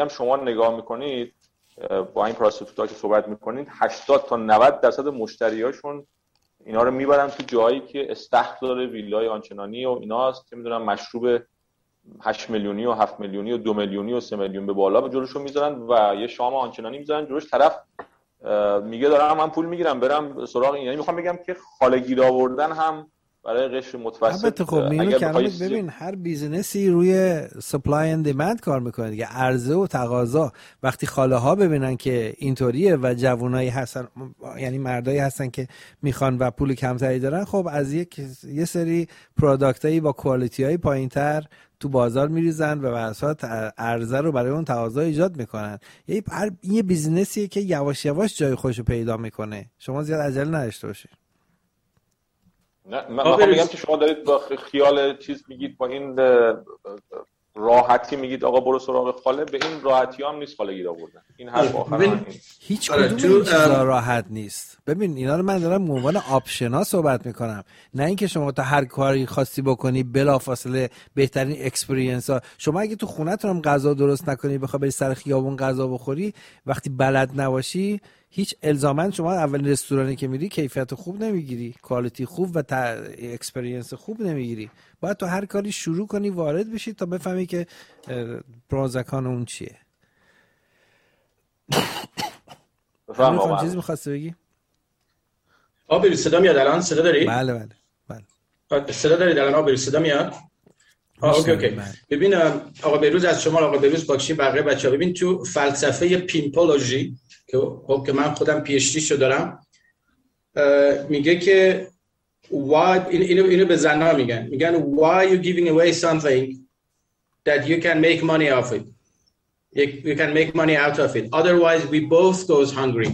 شما نگاه میکنید با این پراستیتوتا که صحبت میکنید 80 تا 90% مشتریاشون اینا رو میبرن تو جایی که استخر داره، ویلای آنچنانی و ایناست که میدونن مشروب 8 میلیونی و 7 میلیونی و 2 میلیونی و 3 میلیون به بالا به جلوشون میذارن و یه شام آنچنانی میذارن جلوش. طرف میگه دارم من پول میگیرم برم سراغ این. یعنی میخوام بگم که خاله گیر آوردن هم برای قشر متوسط. خب اینو کلامت ببین، هر بیزنسی روی سپلای اند دیمند کار میکنه دیگه، عرضه و تقاضا. وقتی خاله ها ببینن که اینطوریه و جوانایی هستن، یعنی مردایی هستن که میخوان و پول کمتری دارن، خب از یه سری پروداکتایی با کوالیتی های پایینتر تو بازار میریزن و واسط عرضه رو برای اون تقاضا ایجاد میکنن. یعنی یه بیزنسیه که یواش یواش جای خودشو پیدا میکنه. شما زیاد عجله نداشته باشید. نه من میگم که شما دارید با خیال چیز میگید، با این راحتی میگید آقا برو سراغ خاله. به این راحتی هم نیست خاله گیر آوردن. این حرف آخر هیچ کدوم این چیزا راحت نیست. ببین اینا رو من دارم به عنوان آپشنا صحبت میکنم، نه اینکه شما تا هر کاری خاصی بکنی بلافاصله بهترین اکسپریانس ها. شما اگه تو خونه‌تون هم غذا درست نکنی بخوای بری سر خیابون غذا بخوری، وقتی بلد نباشی هیچ الزاماً شما اولین رستورانی که میری کیفیت خوب نمیگیری، کوالیتی خوب و اکسپریانس خوب نمیگیری. باید تو هر کاری شروع کنی وارد بشی تا بفهمی که پروزکان اون چیه. بفهم چیزی می‌خواستی بگی؟ آبی صدا میاد الان؟ صدا داری؟ بله. صدا دارید الان؟ آبی صدا میاد؟ اوکی. ببین آقا بیروز از شما، آقا بیروز باکشی بقیه بچه‌ها، ببین تو فلسفه پیمپولوژی که من خودم پی اچ دی شو دارم، میگه که why اینو به زن‌ها میگن why you giving away something that you can make money off it, you can make money out of it, otherwise we both goes hungry.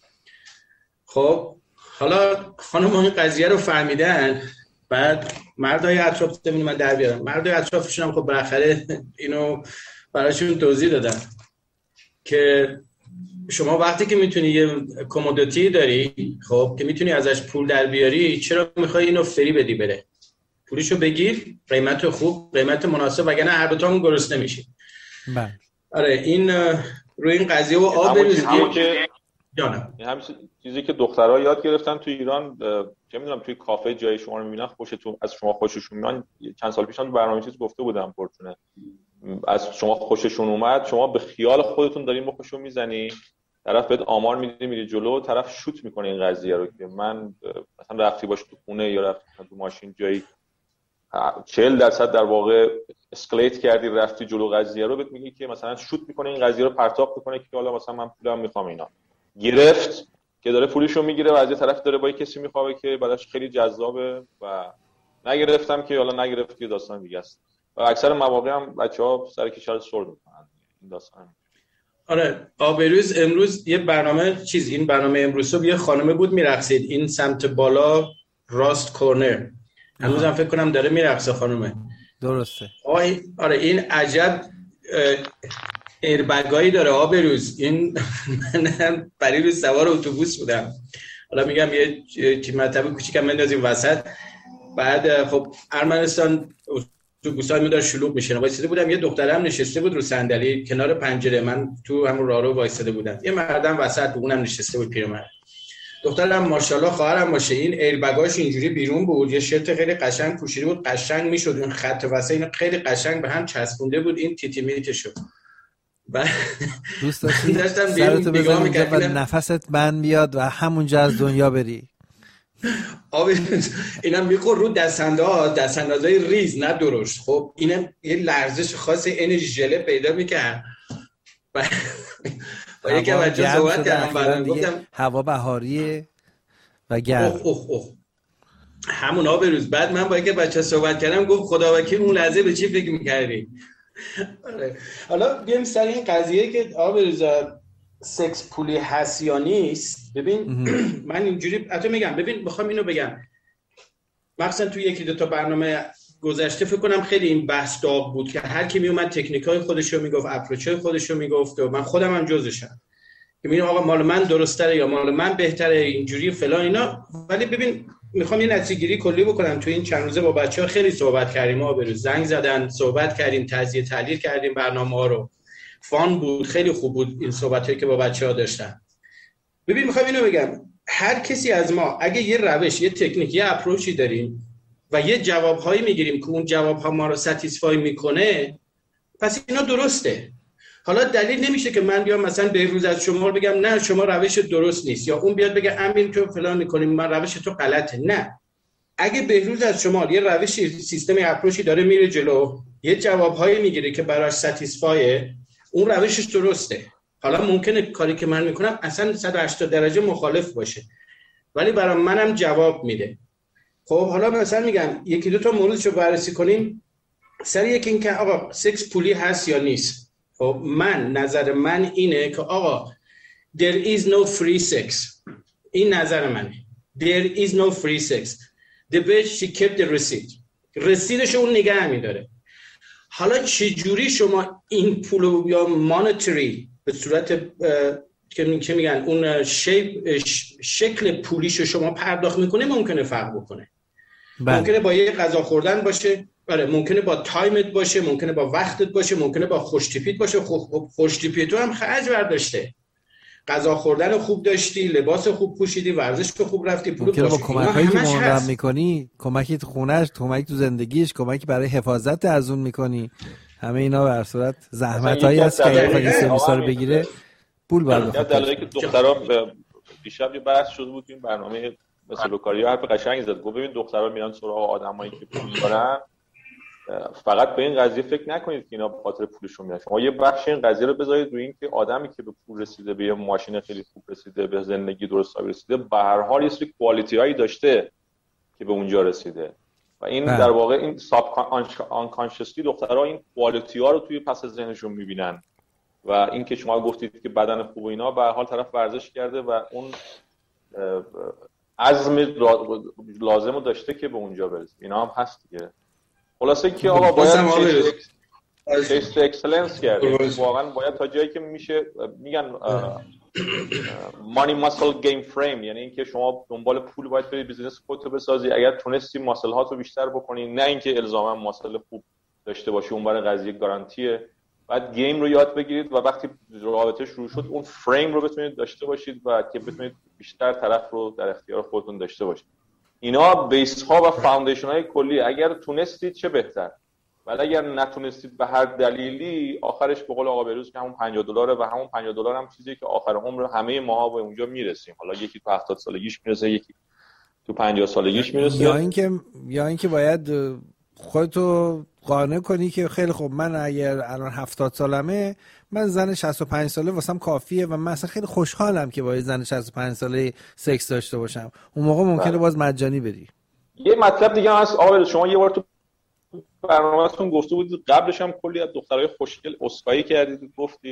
خب حالا خانم این قضیه رو فهمیدن، بعد مردای اطراف ببینید من در بیارم، مردای اطرافشون هم خب بالاخره اینو براشون توضیح دادن که شما وقتی که میتونی یه کمودیتی داری، خب که میتونی ازش پول در بیاری، چرا میخوای اینو فری بدی بره؟ پولشو بگیر، قیمت خوب، قیمت مناسب، وگرنه هر دو تامون گرسنه نمیشیم. بله. آره این روی این قضیه و آب ریزی جانم. این همین چیزی که دخترها یاد گرفتن تو ایران، چه میدونم توی کافه جای شما رو میبینن خوشتون از شما خوششون میاد. چند سال پیش هم برنامه چیز گفته بودم پرتونه، از شما خوششون اومد، شما به خیال خودتون دارین مخشو میزنی، طرف بهت آمار میده، میری جلو، طرف شوت میکنه این قضیه رو که من مثلا رفتی باش تو خونه یا رفتی تو ماشین جایی 40% در واقع اسکلیت کردی رفتی جلو قضیه رو، بهت میگه که مثلا شوت میکنه این قضیه رو پرتاب میکنه که حالا مثلا من پولم میخوام. اینا گرفت که داره پولشو میگیره و از یه طرف داره با کسی میخوابه که براش خیلی جذابه، و نگرفتم که حالا نگرفت که داستان دیگه است. و اکثر مواقع هم بچه‌ها سر کشور سرد میکنن این داستان. آره آبروز امروز یه برنامه این برنامه امروز صبح یه خانمه بود میرقصید این سمت بالا راست کورنر، هنوز هم فکر کنم داره میرقصه خانمه. درسته. آره این عجب ایربگایی داره آبروز. این من پریروز سوار اتوبوس بودم، حالا میگم یه مرتبه کوچیکم بندازیم وسط، بعد خب ارمنستان اتوبوسا میاد شلوغ میشه، وایساده بودم یه دخترم نشسته بود رو صندلی کنار پنجره، من تو همون راهرو وایساده بودم، یه مردم وسط اونم نشسته بود پیرمرد. دخترم ماشاءالله خواهرم باشه این ایربگاش اینجوری بیرون بود، یه شرت خیلی قشنگ پوشیده بود، قشنگ میشد این خط وسط این خیلی قشنگ به هم چسبونده بود این تیتی میتشو. دوست داشتم سرتو بزنی و نفست بند بیاد و همونجا از دنیا بری. اینم میخور رو دستاندازهای ریز نه درشت. خب اینم یه لرزش خاص انرژی ژله پیدا میکنه. با یکی بچه صحبت کردم بعدم گفتم هوا بهاریه و گرم. همون آبروز. بعد من با یکی بچه صحبت کردم گفت خدا وکیل اون لحظه به چی فکر میکردی؟ حالا بیایم سر این قضیه که آبروز سکس پولی هست یا نیست. ببین من اینجوری حتی میگم، ببین بخوام اینو بگم، مثلا تو یکی دو تا برنامه گذشته فکر کنم خیلی این بحث داغ بود که هر کی میومد تکنیکای خودشو میگفت، اپروچای خودشو میگفت و من خودم هم جزشم که میگم آقا مال من درست‌تره یا مال من بهتره اینجوری فلان اینا. ولی ببین میخوام یه نتیجه‌گیری کلی بکنم. تو این چند روزه با بچه‌ها خیلی صحبت کردیم، ما به زنگ زدن، صحبت کردیم، تجزیه تحلیل کردیم برنامه‌ها رو، فان بود، خیلی خوب بود این صحبتایی که با بچه‌ها داشتن. ببین میخوام اینو بگم، هر کسی از ما اگه یه روش، یه تکنیک، یه اپروچی داریم و یه جوابهایی میگیریم که اون جوابها ما رو ساتیسفای میکنه، پس اینا درسته. حالا دلیل نمیشه که من بیام مثلا بهروز از شما بگم نه شما روش درست نیست، یا اون بیاد بگه امین تو فلان میکنیم من روش تو غلطه. نه، اگه بهروز از شما یه روش سیستمی اپروچی داره میره جلو، یه جوابهایی میگیره که براش ساتیسفایه، اون روشش درسته. حالا ممکنه کاری که من میکنم اصلا 180 درجه مخالف باشه، ولی برای منم جواب میده. خب حالا مثلا میگم یکی دو تا موردشو بررسی کنیم. سر یکی این که آقا سکس پولی هست یا نیست. خب نظر من اینه که آقا there is no free sex. این نظر منه. there is no free sex. the bitch she kept the receipt. رسیدشو اون نگه میداره. حالا چجوری شما این پولو یا مانیتری به صورت که میگن اون شکل پولیشو شما پرداخت میکنه ممکنه فرق بکنه. ممکنه با یه غذا خوردن باشه، ممکنه با تایمت باشه، ممکنه با وقتت باشه، ممکنه با خوشتیپیت باشه. خوشتیپیتو هم خرج برداشته، غذا خوردن خوب داشتی، لباس خوب پوشیدی، ورزش خوب رفتی، پول داشتی. با کمکایی که مهرم میکنی، کمکی تو خونه‌اش، کمکی تو زندگیش، کمکی برای حفاظت از اون میکنی، همه اینا به هر صورت زحمتایی هست که اگه این سرویس‌ها رو بگیره پول باید بخواد. دلایلی که دخترها دیشب یه بحث شده بود این برنامه مثل لوکاریا حرف قشنگی زد. گفت ببین دخترها میرن سراغ آدمایی که پول دارن، فقط به این قضیه فکر نکنید که اینا به خاطر پولشون میاد. شما یه بخش این قضیه رو بذارید روی این که آدمی که به پول رسیده، به یه ماشین خیلی خوب رسیده، به زندگی درستابی رسیده، به هر حال یه سری کوالیتی هایی داشته که به اونجا رسیده و این در واقع این آنکانشسلی دخترها این کوالیتی ها رو توی پس ذهنشون میبینن و این که شما گفتید که بدن خوب و اینا، به هر حال طرف ورزش کرده و اون عزم لازم رو داشته که به اونجا برسه. اینا هم هست دیگه. خلاصه که آقا باید تست اکسلنس کرد. واقعا باید تا جایی که میشه، میگن مانی ماسل گیم فریم، یعنی اینکه شما دنبال پول باید بری بیزینس خودتو بسازی. اگر تونستی ماسل هاتو بیشتر بکنی، نه اینکه الزاما ماسل خوب داشته باشی، اون برای قضیه گارانتیه. بعد گیم رو یاد بگیرید و وقتی رابطه شروع شد اون فریم رو بتونید داشته باشید و که بتونید بیشتر طرف رو در اختیار خودتون داشته باشید. اینا بیس ها و فاندیشن های کلی. اگر تونستید چه بهتر، ولی اگر نتونستید به هر دلیلی، آخرش به قول آقا بهروز که همون $50 و همون $50 هم چیزی که آخر عمر همه ماها به اونجا میرسیم. حالا یکی تو 70 سالگیش میرسه، یکی تو 50 سالگیش میرسه. یا اینکه باید خودتو قانع کنی که خیلی خوب من اگر الان 70 سالمه، من زن 65 ساله واسم کافیه و من اصلا خیلی خوشحالم که با زن 65 ساله سکس داشته باشم. اون موقع ممکنه باز مجانی بدی. یه مطلب دیگه هم هست آقا، شما یه بار تو برنامه‌تون گفته بودید، قبلش هم کلی از دخترای خوشگل اسکایی کردید،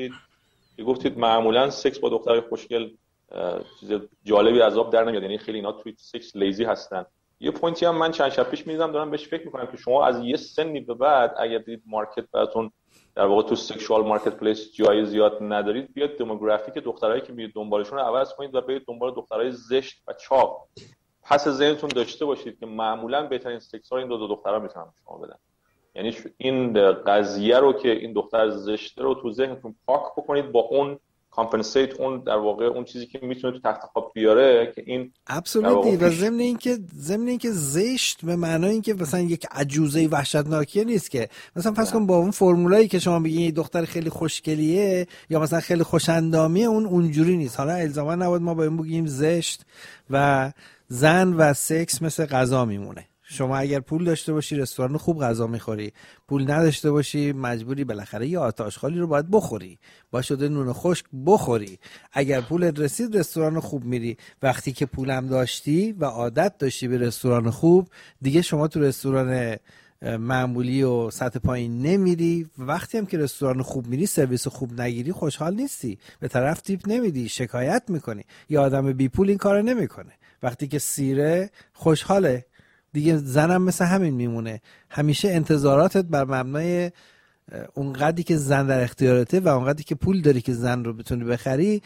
گفتید معمولا سکس با دخترای خوشگل چیز جالبی از آب در نمیاد، یعنی خیلی اینا توی سکس لیزی هستن. یه پوینتی هم من چند شب پیش می‌دیدم، دارم بهش فکر می‌کنم که شما از یه سنی به بعد اگر دید مارکت براتون در واقع تو سکشوال مارکت پلیس جای زیاد ندارید، بیاد دموگرافیک دخترایی که میید دنبالشون رو عوض کنید و برید دنبال دخترای زشت و چاق. پس ذهنتون داشته باشید که معمولاً بهترین سکس ها این دو دخترها میتونن شما بدن. یعنی این قضیه رو که این دختر زشته رو تو ذهنتون پاک بکنید با اون کامپنسیت، اون در واقع اون چیزی که میتونه تو تخت خواب بیاره که این ابسولوتلی. و ضمن اینکه زشت به معنای اینکه مثلا یک عجوزه وحشتناکیه نیست که مثلا فرض کن با اون فرمولایی که شما میگین دختر خیلی خوشگلیه یا مثلا خیلی خوشندامیه، اونجوری نیست. حالا الزاما نباید ما با این بگیم زشت و زن و سکس مثل غذا میمونه. شما اگر پول داشته باشی رستوران خوب غذا میخوری، پول نداشته باشی مجبوری بالاخره یه آتش خالی رو باید بخوری، با شده نون خشک بخوری. اگر پولت رسید رستوران خوب میری. وقتی که پولم داشتی و عادت داشتی به رستوران خوب، دیگه شما تو رستوران معمولی و سطح پایین نمیری. وقتی هم که رستوران خوب میری سرویس خوب نگیری خوشحال نیستی، به طرف تیپ نمیدی، شکایت میکنی. یه آدم بی پول این کارو نمیکنه. وقتی که سیره خوشحاله دیگه. زنم مثل همین میمونه، همیشه انتظاراتت بر مبنای اونقدری که زن در اختیارته و اونقدری که پول داری که زن رو بتونی بخری،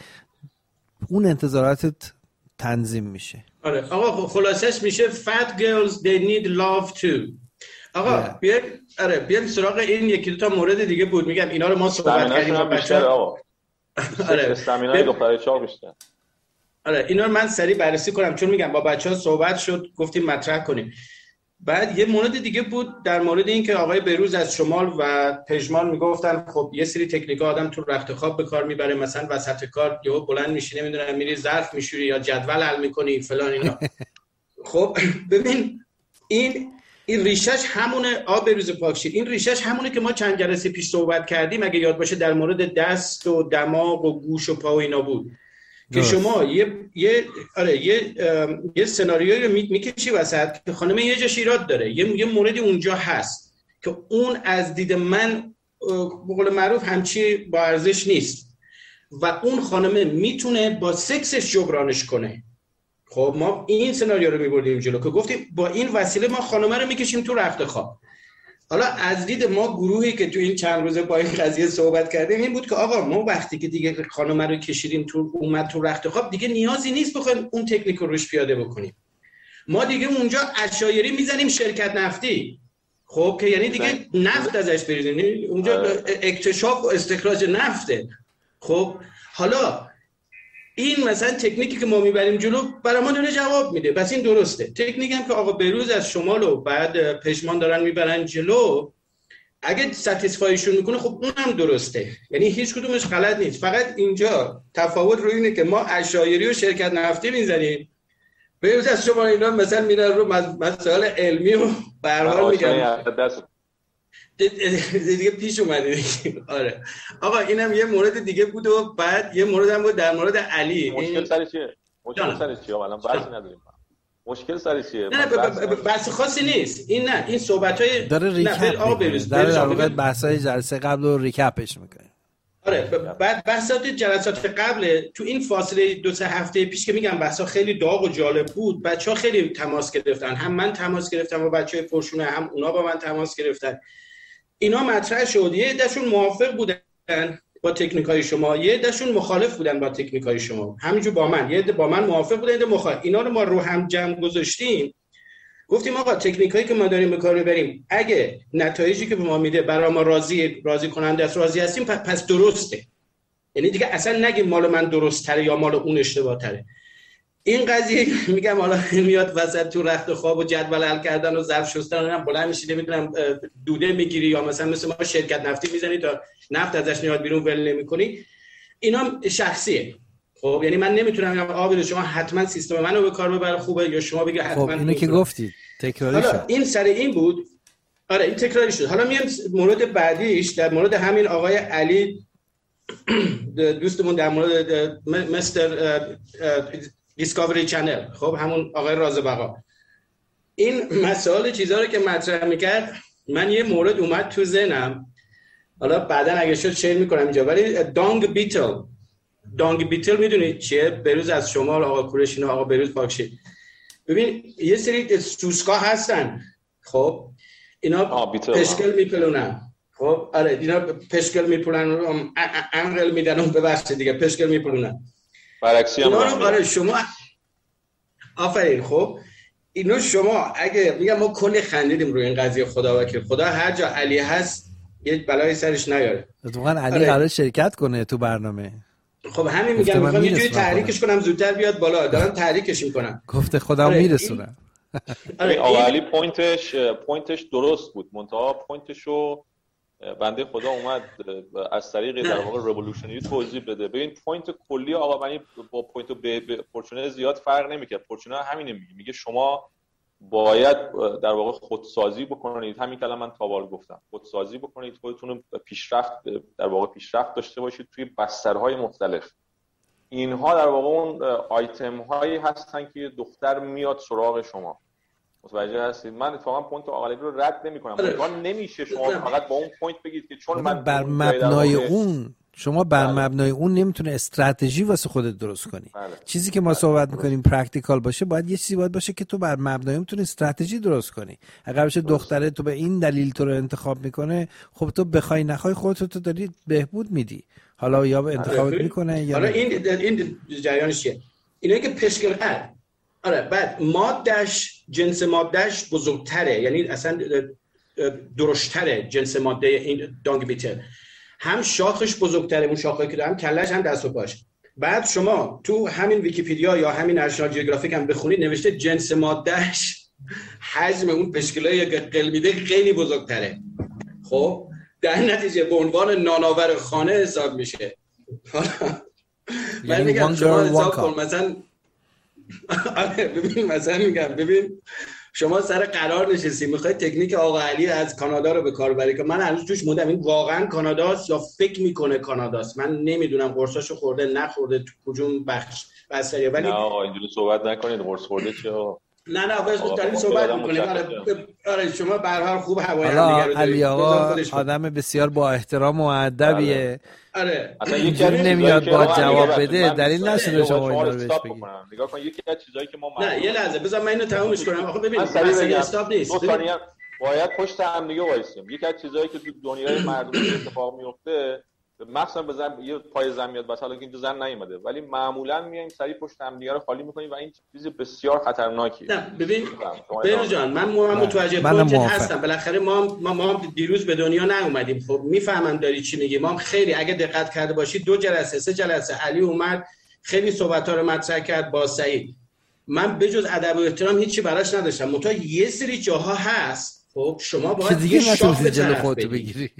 اون انتظاراتت تنظیم میشه. آره آقا، خلاصش میشه fat girls they need love too. آقا بیایم سراغ این یکی دو تا مورد دیگه بود. میگم اینا رو ما صحبت کردیم با بچه‌ها. استامینای دختر چاق بیشتر. اینا رو من سریع بررسی کنم چون میگم با بچه‌ها صحبت شد، گفتیم مطرح کنیم. بعد یه مورد دیگه بود در مورد این که آقای بهروز از شمال و پژمان میگفتن خب یه سری تکنیک‌ها آدم تو رخت خواب به کار میبره، مثلا وسط کار یهو بلند میشی نمیدونم میری ظرف میشوری یا جدول حل میکنی فلان اینا. خب ببین این ریشش همونه. بهروز پاکشیر، این ریشش همونه که ما چند جلسه پیش صحبت کردیم اگه یاد باشه در مورد دست و دماغ و گوش و پا و اینا بود که شما یه سناریویی رو میکشی وسط که خانم یه جاش ایراد داره، یه موردی اونجا هست که اون از دید من به قول معروف همچی با ارزش نیست و اون خانمه میتونه با سکسش جبرانش کنه. خب ما این سناریو رو میبردیم جلو که گفتیم با این وسیله ما خانمه رو میکشیم تو رخت خواب. حالا از دید ما گروهی که تو این چند روزه با این قضیه صحبت کردیم این بود که آقا ما وقتی که دیگه خانمه رو کشیدیم تو اومد تو رخت خواب دیگه نیازی نیست بخوایم اون تکنیک رو روش پیاده بکنیم. ما دیگه اونجا عشایری میزنیم شرکت نفتی. خب که یعنی دیگه نفت ازش بریزیم، اونجا اکتشاف و استخراج نفته. خب حالا این مثلا تکنیکی که ما میبریم جلو برای ما داره جواب میده، پس این درسته. تکنیک هم که آقا بهروز از شمال و بعد پژمان دارن میبرن جلو اگه ساتیسفایشون میکنه خب اون هم درسته، یعنی هیچ کدومش غلط نیست. فقط اینجا تفاوت روی اینه که ما عشایری و شرکت نفتی میزنیم، بهروز از شمال اینا مثلا میرن رو مسائل علمی و به هر حال میگن دیگه پیش اومده. آره آقا اینم یه مورد دیگه بود و بعد یه مورد هم بود در مورد علی. مشکل سر چیه؟ الان بحثی نداریم. مشکل سر چیه؟ نه بحث خاصی نیست. این صحبت‌های داره ریکپ در واقع بحث‌های جلسه قبل رو ریکپش می‌کنه. آره بعد بحثات جلسات قبل تو این فاصله 2-3 هفته پیش که میگم بحثا خیلی داغ و جالب بود، بچه‌ها خیلی تماس گرفتن، هم من تماس گرفتم با بچه‌های پرشونه، هم اونا با من تماس گرفتن. اینا مطرح شد، یه عده‌شون موافق بودن با تکنیک‌های شما، یه عده‌شون مخالف بودن با تکنیک‌های شما، همینجور با من، یه عده با من موافق بودن، یه عده مخالف. اینا رو ما رو هم جمع گذاشتیم، گفتیم آقا تکنیکایی که ما داریم به کار می‌بریم اگه نتایجی که به ما میده برای ما راضی کننده است، راضی هستیم، پس درسته. یعنی دیگه اصلا نگیم مال من درست تره یا مال اون اشتباه تره. این قضیه میگم حالا میاد وسط تو رخت خواب و جدول حل کردن و ظرف شستن، هم بلند میشی نمیدونم دوده میگیری یا مثلا ما شرکت نفتی میزنی تا نفت ازش میاد بیرون ول نمیکنی، اینا شخصیه. خب یعنی من نمیتونم بگم آقا شما حتما سیستم منو به کار ببر خوبه یا شما بگی حتما. خب اینو که گفتید تکراری شد. این سر این بود. آره این تکراری شد. حالا میام مورد بعدیش در مورد همین آقای علی دوستمون در مورد مستر دیسکاوری چنل، خب همون آقای رازبقا، این مسائل چیزا رو که مطرح میکرد من یه مورد اومد تو ذهنم، حالا بعدن اگه شد شیر میکنم اینجا، ولی دانگ بیتل میدونید چیه؟ بهروز از شمال، آقا کوروش اینا، آقا بهروز پاکشیر. ببین یه سری سوسکا هستن، خب اینا پشکل میپلونن، خب آره اینا پشکل میپلونن، انقل میدن اون ببخشید دیگه پشکل میپلونن، برعکسی هم آره شما آفرین. خب اینو شما اگه میگم ما کلی خندیدیم روی این قضیه، خدا وکیل خدا هر جا علی هست یه بلای سرش نیاره. واقعا علی قرار شرکت کنه تو برنامه. خب همین میگم میخوام یه جوری تحریکش کنم زودتر بیاد بالا، دارم تحریکش میکنم. گفته خودم میرسونم. آقا علی پوینتش درست بود، منتها پوینتشو بنده خدا اومد از طریق در واقع رولوشنری توضیح بده. ببین پوینت کلی آقا منی با پوینت پورچونه زیاد فرق نمیکنه. پورچونه همینه میگه شما باید در واقع خودسازی بکنید، همین کلام من تابال گفتم، خودسازی بکنید، خودتون پیشرفت در واقع پیشرفت داشته باشید توی بسترهای مختلف. اینها در واقع اون آیتم هایی هستن که دختر میاد سراغ شما. متوجه هستید؟ من اتفاقا پوینت آقای رو رد نمی‌کنم. واقعا نمیشه شما فقط با اون پوینت بگید که چون من بر مبنای اون شما بر مبنای اون نمیتونه استراتژی واسه خودت درست کنی. چیزی که ما صحبت می‌کنیم پرکتیکال باشه، باید یه چیزی باشه که تو بر مبنای اون میتونی استراتژی درست کنی. اگر بشه دختره تو به این دلیل تو رو انتخاب میکنه، خب تو بخوای نخوای خودت تو داری بهبود میدی. حالا یا انتخابت میکنه یا حالا این جریانش چیه؟ اینه که پشکل آره بعد مادهش جنس مادهش بزرگتره، یعنی اصلا درشتره جنس ماده این دانگ بیتل، هم شاخش بزرگتره، اون شاخه‌ای که دارم کلش، هم دست و پاش. بعد شما تو همین ویکی‌پدیا یا همین نشنال جیوگرافیک هم بخونید نوشته جنس مادهش حجم اون پشکلای قلمیده خیلی بزرگتره. خب در نتیجه به عنوان نانآور خانه حساب میشه. من میگم شما حساب کن مثلا ببین شما سر قرار نشستی میخوای تکنیک آقا علی از کانادا رو به کار بری که من هنوز توش موندم این واقعا کاناداست یا فکر میکنه کاناداست، من نمیدونم قرصاشو خورده نخورده تو کدوم بخش بستریه. ولی نه آقا اینجوری صحبت نکنید، قرص خورده چیه؟ نه واسه داریم صحبت میکنیم. آره شما به هر حال خوب هوای هم دیگه رو علی آقا آدم بسیار با احترام و ادبیه. آره اصلا یکی نمیاد با جواب بده دلیل نشده شما اینا رو بهش بگید. نگاه کن یکی از چیزایی که ما نه یه لحظه بذار من اینو تمومش کنم. آخه ببین مسئله استاپ نیست، باید پشت هم دیگه وایسیم. یکی از چیزایی که تو دنیای مردم اتفاق میفته مثلا بزن یه پای زن میاد مثلا که اینجا زن نیومده ولی معمولا میایم سری پشت هم دیگه رو خالی میکنیم و این چیز بسیار خطرناکیه. نه ببین بهرو جان من متوجه پوینت هستم. بالاخره ما دیروز به دنیا نیومدیم. خب میفهمم داری چی میگی. ما خیلی اگه دقت کرده باشید 2 جلسه 3 جلسه علی اومد خیلی صحبت‌ها رو مطرح کرد با سعید. من بجز ادب و احترام هیچی براش نداشتم. متأ یه سری جاها هست خب شما باید یه شاخ به طرف بگیری.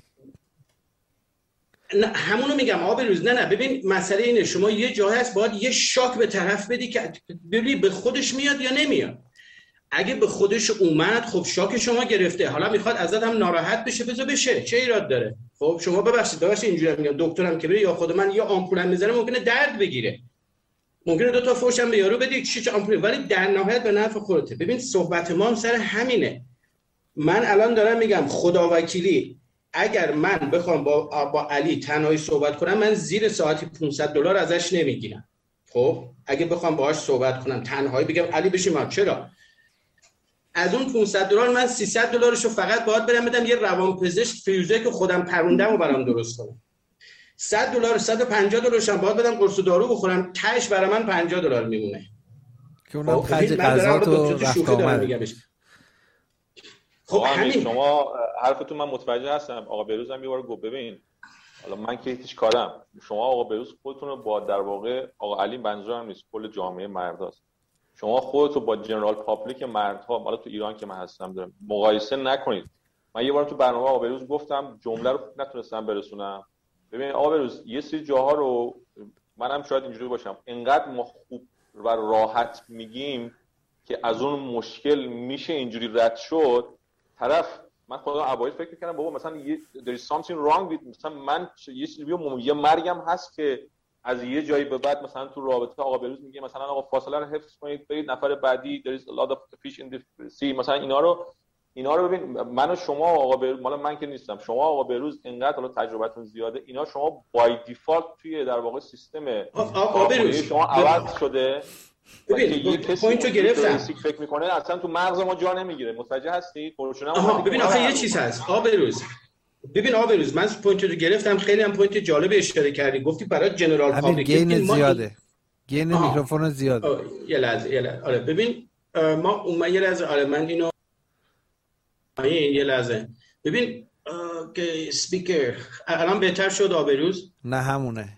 نه همونو میگم آقا بروز. نه ببین مسئله اینه شما یه جایی هست باید یه شاک به طرف بدی که ببینی به خودش میاد یا نمیاد. اگه به خودش اومد خب شاک شما گرفته، حالا میخواد ازت هم ناراحت بشه بذار بشه، چه ایراد داره؟ خب شما ببخشید اینجوری میگم دکترم که بره یا خود من یا آمپولم میزنه ممکنه درد بگیره، ممکنه 2 تا فوشم به یارو بدی چه آمپول، ولی در نهایت به نفع خودته. ببین صحبت ما هم سر همینه. من الان دارم میگم خداوکیلی اگر من بخوام با علی تنهایی صحبت کنم من زیر ساعتی $500 ازش نمیگیرم. خب اگه بخوام باهاش صحبت کنم تنهایی بگم علی بشین ما چرا از اون $500 من $300 رو فقط باید برم بدم یه روانپزشک فیوزه که خودم پروندم و برام درست کنم. $100 $150 هم باید بدم قرص دارو بخورم، تهش برای من $50 میمونه که اونم خرج غذا تو رفت آمد. خب همین شما حرفتون من متوجه هستم. آقا بروز هم یه بار گفت ببین حالا من که هیچ کارم شما آقا بروز خودتون رو با در واقع آقا علی منظورم نیست کل جامعه مرداست، شما خودتون با جنرال پابلیک مردها حالا تو ایران که من هستم دارم مقایسه نکنید. من یه بار تو برنامه آقا بروز گفتم جمله رو نتونستم برسونم. ببین آقا بروز یه سری جاها رو منم شاید اینجوری باشم انقدر ما خوب و راحت میگیم که از اون مشکل میشه اینجوری رد شد. طرف من خودم اوایل فکر می‌کردم بابا مثلا there is something wrong with مثلا من یه مرگم هست که از یه جایی به بعد مثلا تو رابطه آقا بروز میگه مثلا آقا فاصله رو حفظ کنید برید نفر بعدی there is a lot of fish in the sea مثلا اینا رو ببین من و شما آقا بروز مال من که نیستم شما آقا بروز اینقدر حالا تجربتون زیاده اینا شما بای دیفالت توی در واقع سیستم آقا بروز شما عوض شده. ببین پوینتو گرفتم فکر میکنه اصلا تو مغز ما جا نمیگیره. متوجه هستی؟ ببین آخه یه چیز هست آقا بروز. ببین آقا بروز من پوینتو رو گرفتم خیلی هم پوینت جالب اشاره کردی. گفتی برای جنرال پابلیک گین زیاده گین میکروفون زیاده. یه لحظه آره ببین ما یه لحظه آره من اینو یه لحظه ببین که اسپیکر الان بهتر شد آقا بروز؟ نه همونه.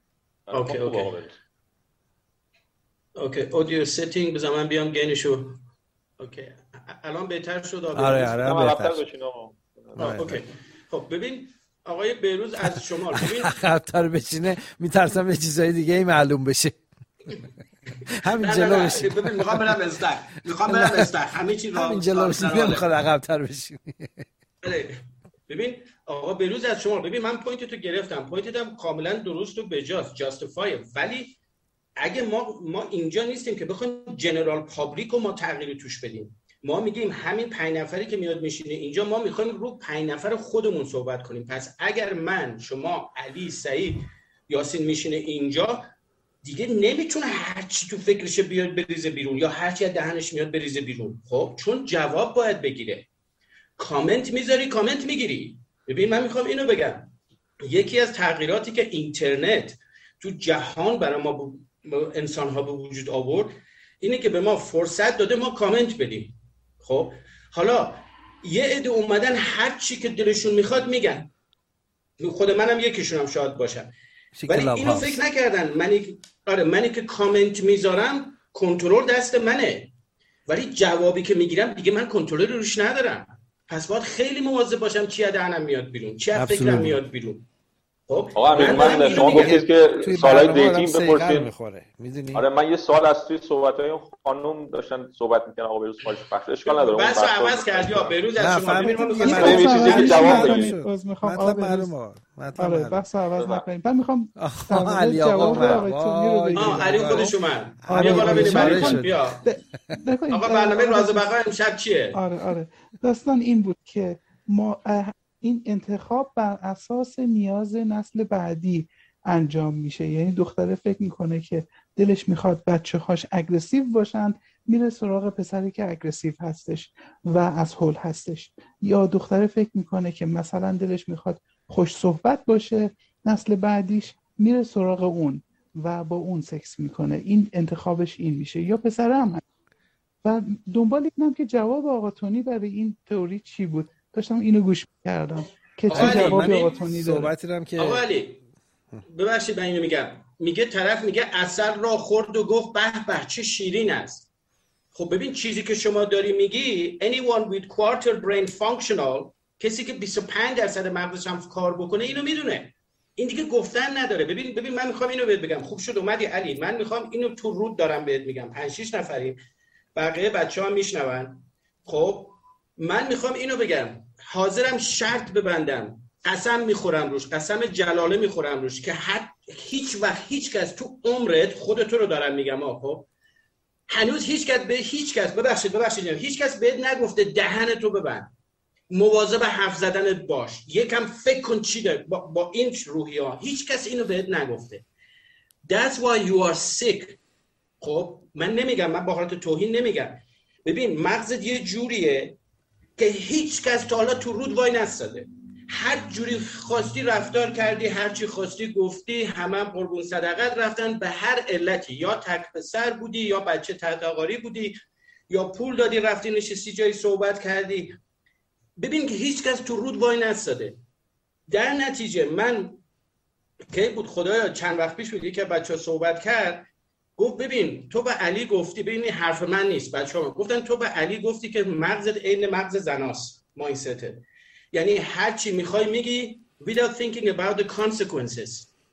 اوکی اودیو سیتینگ بذار من بیام گینشو. اوکی الان بهتر شد آقا. آره بهتر بشین آقا. اوکی خب ببین آقای بهروز از شمال ببین خطر بشینه میترسم یه چیزای دیگه ای معلوم بشه. همین جلو بشین. ببین میخوام برم استخ همین چیز همین جلو بشین نمیخواد عقب‌تر بشین. ببین آقا بهروز از شمال ببین من پوینتتو گرفتم پوینتم کاملا درست و بجاست جاستیفای ولی اگه ما اینجا نیستیم که بخوایم جنرال پابلیک رو ما تغییر توش بدیم. ما میگیم همین 5 نفری که میاد میشینه اینجا ما میخوایم رو 5 نفر خودمون صحبت کنیم. پس اگر من شما علی سعید یاسین میشینه اینجا دیگه نمیتونه هر چی تو فکرشه بیاد بریزه بیرون یا هر چی از دهنش میاد بریزه بیرون. خب چون جواب باید بگیره. کامنت میذاری کامنت میگیری. ببین من میخوام اینو بگم یکی از تغییراتی که اینترنت تو جهان برای ما انسان ها به وجود آورد اینه که به ما فرصت داده ما کامنت بدیم. خب حالا یه عده اومدن هر چی که دلشون میخواد میگن، خود منم یکیشونم شاید باشم، ولی اینو فکر نکردن منی که کامنت میذارم کنترل دست منه، ولی جوابی که میگیرم دیگه من کنترل روش ندارم. پس باید خیلی مواظب باشم چی از دهنم میاد بیرون، چی از فکرم میاد بیرون. خب آقا من شما گفتید که سوالای دیتینگ بپرسید. آره من یه سوال از توی صحبت‌های خانم داشتن صحبت می‌کردن آقا بهروز خالص بخش اشکال نداره. بس عوض کردی آقا بهروز از شما می‌خوام جواب بدید. مطلب معلومه. آره بحث عوض نکنیم. من می‌خوام علی آقا علی خودش اومد. یه بالا بریم بیا. آقا برنامه راز بقا امشب چیه؟ آره داستان این بود که ما این انتخاب بر اساس نیاز نسل بعدی انجام میشه. یعنی دختره فکر میکنه که دلش میخواد بچه‌هاش اگریسیو باشن، میره سراغ پسری که اگریسیو هستش و از هول هستش. یا دختره فکر میکنه که مثلا دلش میخواد خوش صحبت باشه، نسل بعدیش میره سراغ اون و با اون سکس میکنه. این انتخابش این میشه. یا پسر هم هست. و دنبال اینم که جواب آقا تونی برای این تئوری چی بود. داشتم اینو گوش می‌کردم که چه جوابی آقا تونی داره. صحبتی دارم که آقا علی ببخشید من اینو میگم، میگه طرف میگه عسل را خورد و گفت به به چه شیرین است. خب ببین چیزی که شما داری میگی anyone with quarter brain functional، کسی که 25% مغزش هم کار بکنه اینو میدونه. این دیگه گفتن نداره. ببین من میخوام اینو بهت بگم. خوب شد اومدی علی. من میخوام اینو تو رود دارم بهت میگم. 5-6 نفریم، بقیه بچه‌ها میشنون. خب من میخوام اینو بگم، حاضرم شرط ببندم، قسم میخورم روش، قسم جلاله میخورم روش که هیچ وقت هیچ کس تو عمرت، خودت رو دارم میگم خب هنوز هیچ کس ببخشید هیچ کس بهت نگفته دهنتو ببند، مواظب حرف زدنت باش، یکم فکر کن چی داره با این روحیه. هیچ کس اینو بهت نگفته. That's why you are sick. خب من نمیگم، من با حالت توهین نمیگم. ببین مغزت یه جوریه که هیچ کس تا حالا تو رود وای نستاده. هر جوری خواستی رفتار کردی، هر چی خواستی گفتی، همه قربون صدقت رفتن به هر علتی. یا تک پسر بودی، یا بچه تحت‌آغاری بودی، یا پول دادی رفتی نشستی جایی صحبت کردی. ببین که هیچ کس تو رود وای نستاده. در نتیجه من کی بود خدایا چند وقت پیش بود که بچه‌ها صحبت کرد، گفت ببین تو به علی گفتی، ببین حرف من نیست، بچه‌ها گفتن تو به علی گفتی که مغزت عین مغز زناست، مایندست. یعنی هر چی میخوای میگی without thinking about the consequences.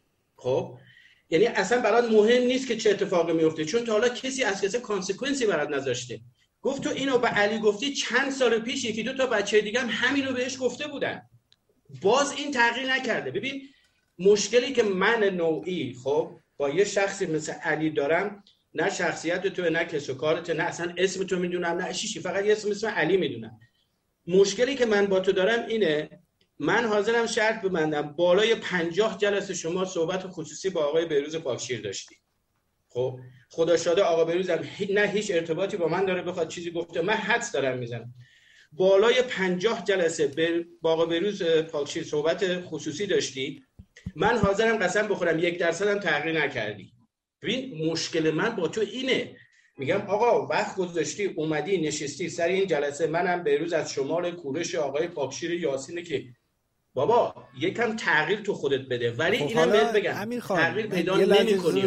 خب یعنی اصلا برات مهم نیست که چه اتفاقی میفته، چون تا حالا کسی از کسی کانسیکوئنسی برات نذاشته. گفت تو اینو به علی گفتی، چند سال پیش یکی دو تا بچه دیگه هم همینو بهش گفته بودن، باز این تغییر نکرده. ببین مشکلی که من نوعی خب با یه شخصی مثل علی دارم، نه شخصیت تو، نه کس و کارت، نه اصلا اسم تو میدونم، نه چیزی، فقط یه اسم علی میدونم. مشکلی که من با تو دارم اینه، من حاضرم شرط ببندم بالای 50 جلسه شما صحبت خصوصی با آقای بهروز پاکشیر داشتی. خب خدا شاده آقا بهروز نه هیچ ارتباطی با من داره بخواد چیزی گفته، من حدس دارم میزنم بالای 50 جلسه با آقا بهروز پاکشیر صحبت خصوصی داشتی. من حاضرم قسم بخورم 1% هم تغییر نکردی. ببین مشکل من با تو اینه، میگم آقا وقت گذاشتی اومدی نشستی سر این جلسه، منم بهروز از شمال کورش آقای پاکشیر یاسینه که بابا یکم تغییر تو خودت بده، ولی اینم بهت بگم تغییر پیدا نمی‌کنی.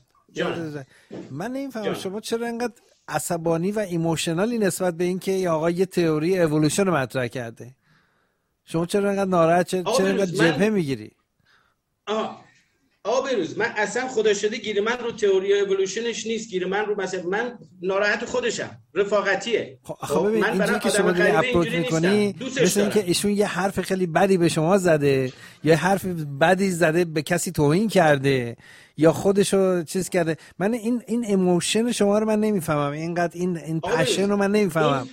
من نمی‌فهمم شما چرا اینقدر عصبانی و ایموشنالی نسبت به این که آقا یه تئوری اِوولوشن رو مطرح کرده. شما چرا اینقدر ناراحت، چرا اینقدر جبهه میگیری؟ آقا بهروز من اصلا خدا شده گیر من رو تئوری اِوولوشنش نیست، گیر من رو مثلا من ناراحت خودشم، رفاقتیه. خب ببین اینجوری که شما داری اپروچ می‌کنی مثل اینکه ایشون یه حرف خیلی بدی به شما زده، یا حرف بدی زده به کسی توهین کرده، یا خودشو چیز کرده. من این ایموشن شما رو من نمیفهمم، اینقدر این پشن رو من نمیفهمم.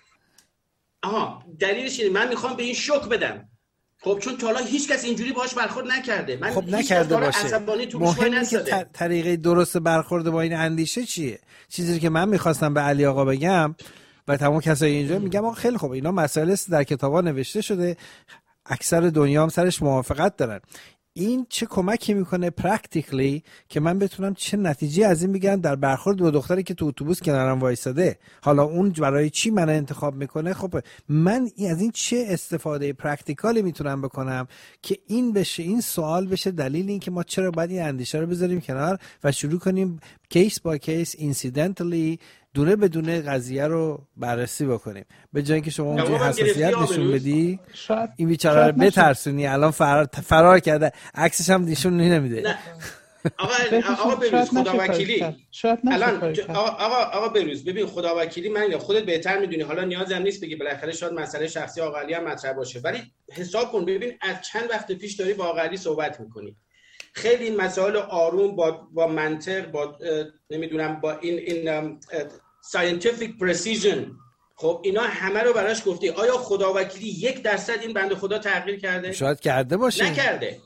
دلیلش اینه من میخوام به این شوک بدم. خب چون تا حالا هیچ کس اینجوری باهاش برخورد نکرده. من خب نکرده باشه. مهم اینه که طریقه درست برخورد با این اندیشه چیه؟ چیزی که من میخواستم به علی آقا بگم و تمام کسایی اینجا میگم آقا خیلی خوب، اینا مسائل است در کتابا نوشته شده، اکثر دنیا هم سرش موافقت دارن. این چه کمکی میکنه پرکتیکلی که من بتونم چه نتیجه از این بگیرم در برخورد با دختری که تو اتوبوس کنارم وایساده. حالا اون برای چی من انتخاب میکنه؟ خب من از این چه استفاده پرکتیکالی میتونم بکنم که این بشه، این سوال بشه دلیل این که ما چرا باید این اندیشه رو بذاریم کنار و شروع کنیم کیس با کیس اینسیدنتلی دونه به دونه قضیه رو بررسی بکنیم، به جای اینکه شما اونجا حساسیت نشون بدی این بیچاره رو بترسونی. الان فرار کرده، عکسش هم نشون نمیده. آقا بروز خداوکیلی الان آقا بروز ببین خداوکیلی من خودت بهتر میدونی، حالا نیازی هم نیست بگی، بالاخره شاید مسئله شخصی آقا علی هم مطرح باشه، ولی حساب کن ببین از چند وقت پیش داری با آقا علی صحبت میکنی، خیلی این مسائل آروم با منطق، با نمیدونم با این scientific precision، خب اینا همه رو براش گفتی. آیا خداوکیلی 1% این بنده خدا تغییر کرده؟ شاید کرده باشه، نکرده.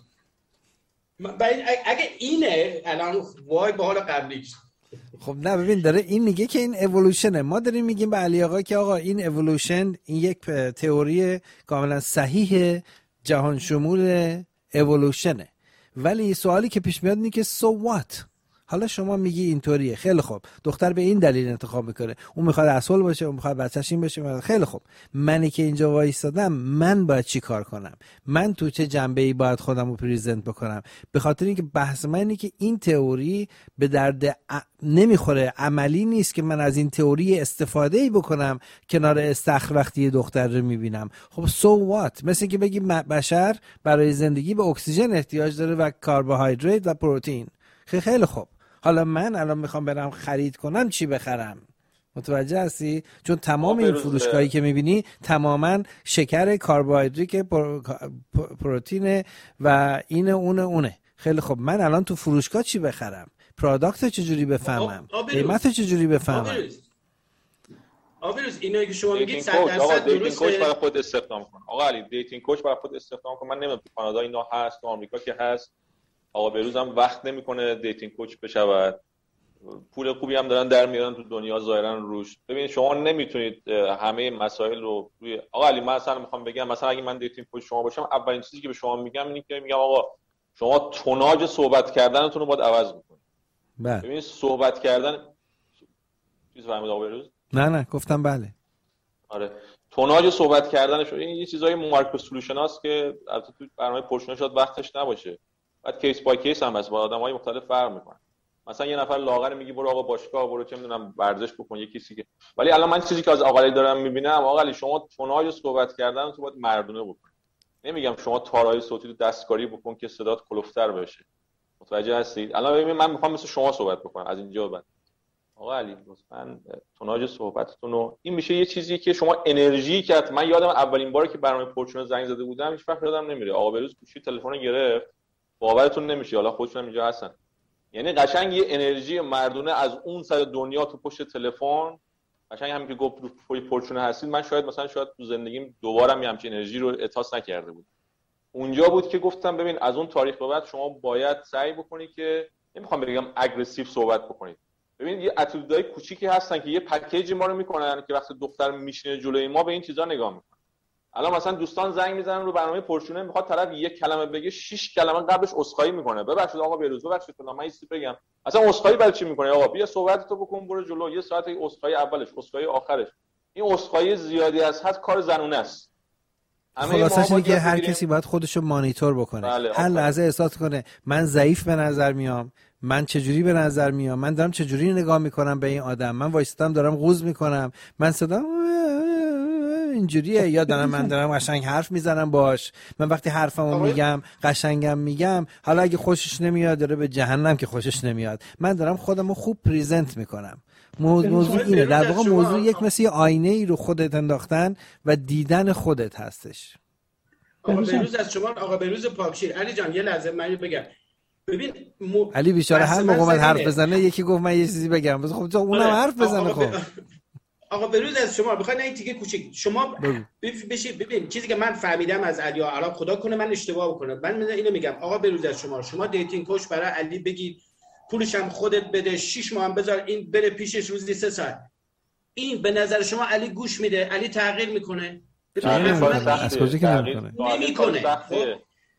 اگه اینه الان وای به حال قبلیش. خب نه ببین داره این میگه که این اِوولوشنه، ما داریم میگیم به علی آقا که آقا این اِوولوشن این یک تئوری کاملا صحیح جهان شمول اِوولوشنه، ولی سوالی که پیش میاد اینه که so what؟ حالا شما میگی اینطوریه، خیلی خوب، دختر به این دلیل انتخاب میکنه، اون میخواد اصل باشه، اون میخواد بچه‌ش این باشه، خیلی خوب، منی که اینجا وایسادم من باید چی کار کنم؟ من تو چه جنبه‌ای باید خودم رو پریزنت بکنم؟ به خاطر اینکه بحث من اینه که این تئوری به درد نمیخوره، عملی نیست که من از این تئوری استفاده‌ای بکنم کنار استخر وقتی دختر رو میبینم. خب so what؟ مثل که بگی بشر برای زندگی به اکسیژن احتیاج داره و کربوهیدرات و پروتئین. خیلی خوب، حالا من الان میخوام برم خرید کنم چی بخرم؟ متوجه هستی؟ چون تمام این فروشگاهی که میبینی تماما شکر، کربوهیدرات، پروتئین و اینه اونه. خیلی خوب، من الان تو فروشگاه چی بخرم؟ پروداکت چجوری بفهمم؟ قیمت چجوری بفهمم؟ آبروز اینایی که شما میگید 100% درسته. دیتینگ کوچ برای خود استخدام کن. آقا علی دیتینگ کوچ برای خود استخدام کن. من نمیدونم تو کانادا اینا هست، تو آمریکا که هست. آقا بروز هم وقت نمیکنه دیتینگ کوچ بشود، پول خوبی هم دارن در میارن تو دنیا ظاهرا روش. ببینید شما نمیتونید همه مسائل رو روی آقا علی مثلا میخوام بگم، مثلا اگه من دیتینگ کوچ شما باشم، اولین چیزی که به شما میگم اینه که میگم آقا شما توناژ صحبت کردنتون رو باید عوض بکنید. بله. ببینید صحبت کردن چیز فهمید آقا بروز؟ نه گفتم بله. آره، توناژ صحبت کردنش این یه چیزای مارکت سولوشن هاست که البته تو برنامه پرشونه شاید وقتش نباشه. بعد کیس بای کیس هم هست، با آدمای مختلف فرق میکنه. مثلا یه نفر لاغر میگی برو آقا باشگاه، برو چه میدونم ورزش بکن، یه کسی که، ولی الان من چیزی که از آقا علی دارم میبینم، آقا علی شما توناژ صحبت کردن تو باید مردونه بکن. نمیگم شما تارای صوتی تو دستکاری بکن که صدات کلوفتر بشه. متوجه هستید؟ الان ببین من میخوام مثل شما صحبت بکنم از اینجا بعد. آقا علی لطفاً توناژ صحبتتون رو، این میشه یه چیزی که شما انرژی که من یادم اولین باری که برنامه پرچون زنگ زده بودم هیچ وقت یادم نمیره. آقا بروز گوشی تلفن گرفت، باورتون نمیشه، حالا خودشون اینجا هستن، یعنی قشنگ یه انرژی مردونه از اون سر دنیا تو پشت تلفن، قشنگ همین که گفت پرچون هستید، من شاید تو زندگیم دوبارم یه همچین انرژی رو احساس نکرده بود. اونجا بود که گفتم ببین از اون تاریخ به بعد شما باید سعی بکنی که، نمیخوام بگم اگریسیو صحبت بکنید. ببین یه اتیتودهای کوچیکی هستن که یه پکیج ما رو میکنن که وقتی دختر میشینه جلوی ما به این چیزا نگاه میکنه. الان مثلا دوستان زنگ میزنن رو برنامه پرشونه، میخواد طرف یک کلمه بگه 6 کلمه قبلش عذرخواهی میکنه، ببخشید آقا بروز، ببخشید فلان، من چیزی بگم، اصلا عذرخواهی برای چی میکنه؟ آقا بیا صحبتتو بکن برو جلو، یه ساعت عذرخواهی اولش، عذرخواهی آخرش، این عذرخواهی زیادی از حد کار زنونه است. خلاصش اینه که هر کسی باید خودشو مانیتور بکنه. بله، هر لحظه احساس کنه من ضعیف به نظر میام، من چجوری به نظر میام، من دارم چجوری نگاه میکنم به این آدم، من وایستم دارم قوز میکنم، من صدام اینجوریه، یا من دارم قشنگ حرف میزنم باش، من وقتی حرفمو میگم قشنگم میگم، حالا اگه خوشش نمیاد داره به جهنم که خوشش نمیاد، من دارم خودمو خوب پریزنت میکنم. موضوع اینه در واقع، موضوع یک مثل آینه ای رو خودت انداختن و دیدن خودت هستش. آقا بروز از شما، آقا بروز پاکشیر. علی جان یه لحظه من بگم، ببین علی بیچاره هر موقع من حرف بزنه یکی گفت من یه چیزی بگم، خب تو اونم حرف بزنه. خب آقا بروز از شما بخواید این تیکه کوچیک شما بشید ببین چیزی که من فهمیدم از علی، الان خدا کنه من اشتباه بکنم، من اینو میگم آقا بروز از شما دیتینگ کوچ برای علی بگید، پولش هم خودت بده، 6 ماه هم بذار این بره پیشش روزی 3 ساعت. این به نظر شما علی گوش میده؟ علی تغییر میکنه؟ از کجا که نمیکنه؟ نمیکنه.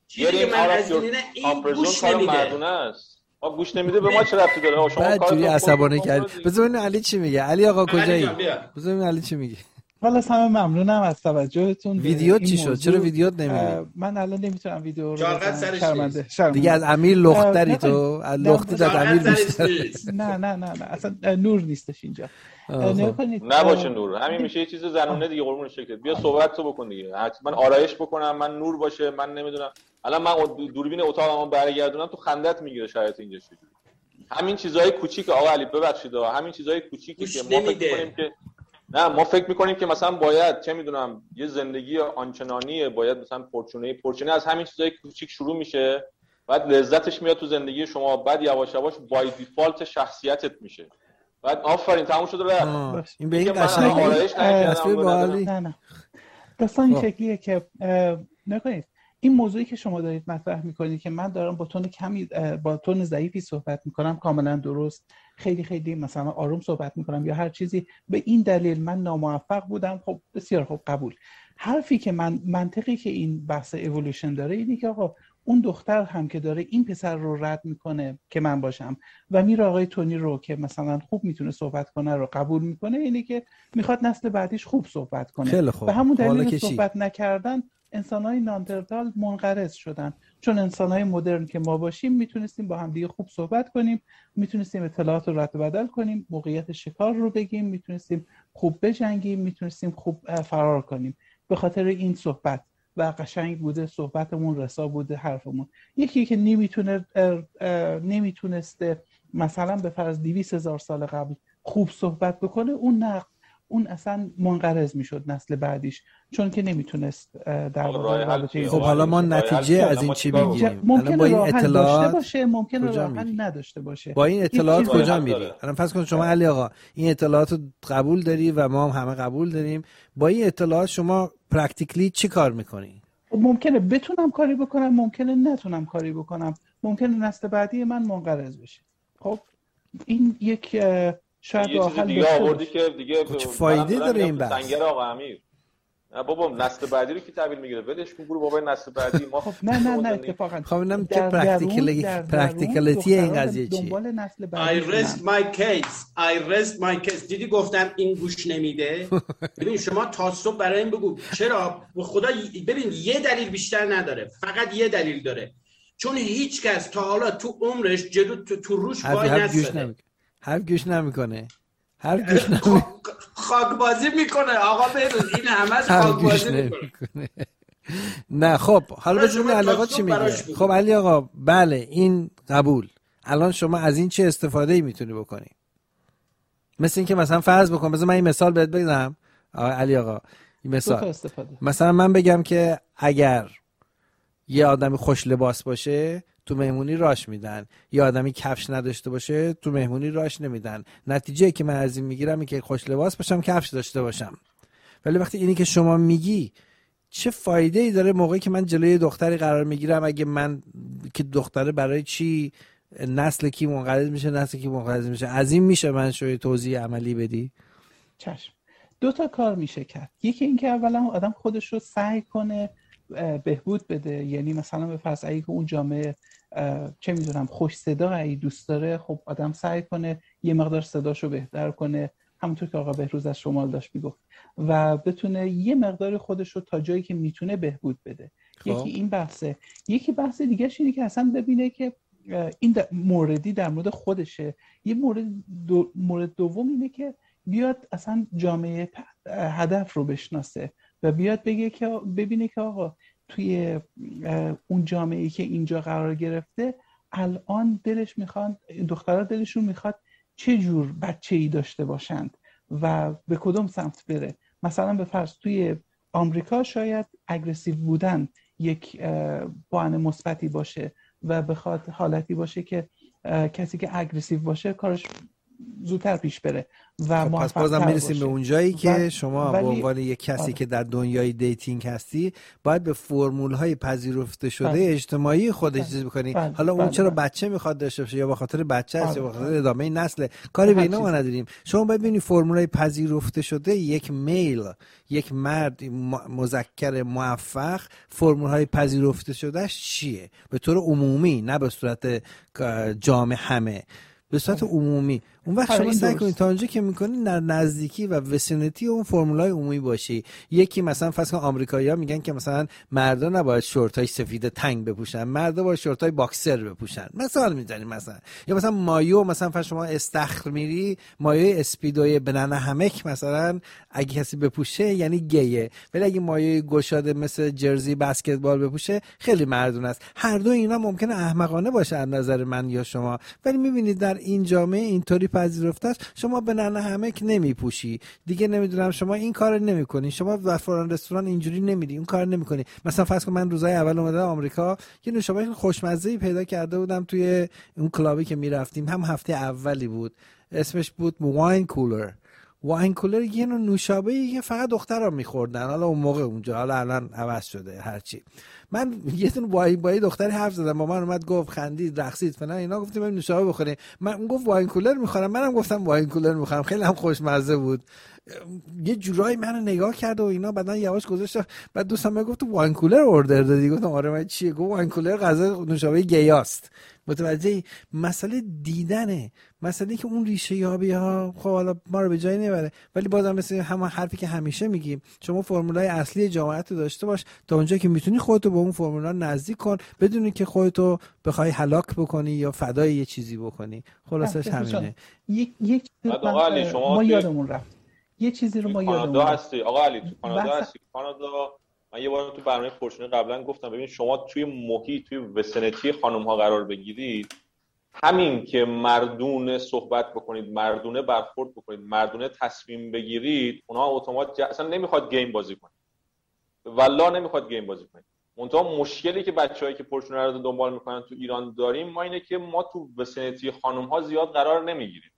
چیزی که من از این گوش نمیده. گوش نمیده به ما چه ربطی داره؟ شما کاری عصبانی کرد. بذار ببینیم علی چی میگه. علی آقا کجایی؟ بذار ببینیم علی چی میگه. والا همه ممنونم از توجهتون. ویدیو چی شد؟ چرا ویدیو نمیبینی؟ من الان نمیتونم ویدیو رو شرمنده. دیگه از امیر لختری تو لختی داد امیر بیشتر. نه اصلا نور نیستش اینجا. نباشه نور، همین میشه یه چیز زنونه دیگه. قربون شکلت بیا صحبت تو بکن دیگه. حتما آرایش بکنم من نور باشه، من نمیدونم الان من دوربین اتاقمو برگردونم تو خندت میگیره شاید اینجا چجوری. همین چیزای کوچیک آقا علی ببخشید همین چیزای کوچیکی که ما فکر می‌کنیم که ما فکر می‌کنیم که مثلا باید چه میدونم یه زندگی آنچنانیه، باید مثلا پرچونه از همین چیزای کوچیک شروع میشه، بعد لذتش میاد تو زندگی شما، بعد یواش یواش بای دیفالت شخصیتت میشه. بعد آفرین تموم شد رفت. این به این قشنگی تصویر باحالی. نه داستان این شکلیه که نکنید این موضوعی که شما دارید مطرح میکنید که من دارم با تون ضعیفی صحبت میکنم کاملا درست، خیلی خیلی مثلا آروم صحبت میکنم یا هر چیزی، به این دلیل من ناموفق بودم. خب بسیار خوب قبول. حرفی که منطقی که این بحث اِوولوشن داره اینه که آقا اون دختر هم که داره این پسر رو رد میکنه که من باشم و میره آقای تونی رو که مثلا خوب میتونه صحبت کنه رو قبول میکنه، اینه که میخواد نسل بعدیش خوب صحبت کنه. به همون دلیل صحبت نکردن انسان‌های ناندرتال منقرض شدن، چون انسان‌های مدرن که ما باشیم میتونستیم با هم دیگه خوب صحبت کنیم، میتونستیم اطلاعات رو رد و بدل کنیم، موقعیت شکار رو بگیم، میتونستیم خوب بجنگیم، میتونستیم خوب فرار کنیم. به خاطر این صحبت و قشنگ بوده صحبتمون، رسا بوده حرفمون. یکی که نمیتونسته مثلا به فرض 200,000 سال قبل خوب صحبت بکنه، اون اصلا منقرض میشد نسل بعدیش، چون که نمیتونست در رابطه. خب حالا ما نتیجه از این چی میگیریم؟ ممکنه با این اطلاعات باشه، ممکنه راه حل نداشته باشه. با این اطلاعات کجا میری؟ الان فرض کن شما علی آقا این اطلاعات رو قبول داری و ما هم همه قبول داریم، با این اطلاعات شما پرکتیکلی چی کار میکنی؟ ممکنه بتونم کاری بکنم، ممکنه نتونم کاری بکنم، ممکنه نسل بعدی من منقرض بشه. خب این یک شاید یه چیز دیگه آوردی که دیگه چه فایده داره این بحث؟ سنگر آقا امیر نه بابا نسل بعدی رو کی تحویل میگیره؟ ولش کن برو بابا نسل بعدی ما. خب نه اتفاقا خب اینم چه پرکتیکالیتی این قضیه چیه؟ دنبال نسل بعدی. I rest my case. دیدی گفتم این گوش نمیده. ببین شما تا صبح برای این بگو چرا به خدا. ببین یه دلیل بیشتر نداره، فقط یه دلیل داره، چون هیچ کس تا حالا تو عمرش جلو تو روش وای نسته. هر گوش نمیکنه. خاک بازی میکنه آقا بهروز، این همه خاک بازی میکنه. نه خب حالا ببینید علی آقا چی میگه. خب علی آقا بله این قبول. الان شما از این چه استفاده‌ای میتونی بکنی؟ مثل این که مثلا فرض بکن، مثلا من این مثال بهت بگم علی آقا، این مثال مثلا من بگم که اگر یه آدمی خوش لباس باشه تو مهمونی راش میدن، یه آدمی کفش نداشته باشه تو مهمونی راش نمیدن. نتیجه که من از این میگیرم اینه که خوش لباس باشم، کفش داشته باشم. ولی وقتی اینی که شما میگی چه فایده ای داره موقعی که من جلوی دختری قرار میگیرم، اگه من که دختره برای چی نسل کی منقرض میشه، از این میشه من شوی توضیح عملی بدی؟ چشم. 2 تا کار میشه کرد. یکی این که اولا آدم خودش رو سعی کنه بهبود بده، یعنی مثلا به فرض اگه اون جامعه چه میدونم خوش صدا ای دوست داره، خب آدم سعی کنه یه مقدار صداشو بهتر کنه، همونطور که آقا بهروز از شمال داشت میگفت، و بتونه یه مقدار خودش رو تا جایی که میتونه بهبود بده. یکی این بحثه. یکی بحث دیگه اینه که اصلا ببینه که این موردی در مورد خودشه. یه مورد دوم اینه که بیاد اصلا جامعه هدف رو بشناسه و بیاد ببینه که آقا توی اون جامعه‌ای که اینجا قرار گرفته الان دلش میخواد، دخترها دلشون میخواد چه جور بچه‌ای داشته باشند و به کدوم سمت بره. مثلا به فرض توی آمریکا شاید اگریسیو بودن یک بحث مثبتی باشه و بخواد حالتی باشه که کسی که اگریسیو باشه کارش زودتر پیش بره و خب پس بازم میرسیم به اون جایی که شما به عنوان یک کسی که در دنیای دیتینگ هستی باید به فرمول‌های پذیرفته شده اجتماعی خودش چیز بکنی. حالا اون چرا بچه میخواد داشته باشه یا به خاطر بچه است یا به خاطر ادامه نسل، کاری به اینا ما نداریم. شما باید ببینید فرمول‌های پذیرفته شده یک میل، یک مرد مذکر موفق، فرمول‌های پذیرفته شدهش چیه به طور عمومی، نه به صورت جامع همه، به صورت عمومی. اون وقت شما سعی کنید تا اونجا که میکنید در نزدیکی و وسینتی اون فرمولای عمومی باشی. یکی مثلا فرض کن آمریکایی‌ها میگن که مثلا مردا نباید شورتای سفید تنگ بپوشن، مردا باید شورتای باکسر بپوشن، مثلا میزنیم مثلا. یا مثلا مایو، مثلا فرض شما استخر میری مایو اسپیدوی بنانا همک مثلا اگه کسی بپوشه یعنی گیه، ولی اگه مایو گشاده مثل جرزی بسکتبال بپوشه خیلی مردونه است. هر دو اینا ممکنه احمقانه باشه از نظر من یا شما، ولی میبینید در این جامعه اینطوری پذیرفته است. شما بنانا همک نمیپوشی دیگه، نمیدونم شما این کارو نمیکنی، شما در فلان رستوران اینجوری نمیری، اون کار نمیکنی. مثلا فرض کن من روزای اول اومدم آمریکا یه نوشابه خوشمزه‌ای پیدا کرده بودم توی اون کلابی که میرفتیم، هم هفته اولی بود، اسمش بود واین کولر. واین کولر یه نوشابه‌ای که فقط دخترها می‌خوردن، حالا اون موقع اونجا، حالا الان عوض شده هرچی. من یه دونه با دختری حرف زدم، با من اومد گفت، خندید، رقصید فلان اینا، گفتیم بریم نوشابه بخوریم. من گفت واین کولر می‌خورم، منم گفتم واین کولر می‌خورم، خیلی هم خوشمزه بود. یه جورایی منو نگاه کرد و اینا، بعدن یواش گذاشت. بعد دوستم من گفت واین کولر اوردر دادی؟ گفتم آره. من چیه؟ گفت واین کولر غذا نوشابه گیاست. متوجه مسئله دیدنه، مسئله که اون ریشه یابی ها خب حالا ما رو به جایی نمیبره، ولی بازم مثل همون حرفی که همیشه میگیم، شما فرمولای اصلی جامعه رو داشته باش، تا اونجا که میتونی خودتو به اون فرمولا نزدیک کن، بدونی که خودتو بخوای هلاک بکنی یا فدای یه چیزی بکنی. خلاصش همینه. یک ما یادمون رفت یه چیزی رو ما یادمون رفت. هستی آقا علی، تو کانادا هستی. کانادا من یه بار تو برنامه پرشونه قبلا گفتم، ببین شما توی محیط، توی وسنتی خانم ها قرار بگیرید، همین که مردونه صحبت بکنید، مردونه برخورد بکنید، مردونه تصمیم بگیرید، اونا اتومات اصلا نمیخواد گیم بازی کنید، والله نمیخواد گیم بازی کنید. منتها مشکلی که بچه‌هایی که پرشونه رو دنبال میکنن تو ایران داریم ما اینه که ما تو وسنتی خانم ها زیاد قرار نمیگیریم.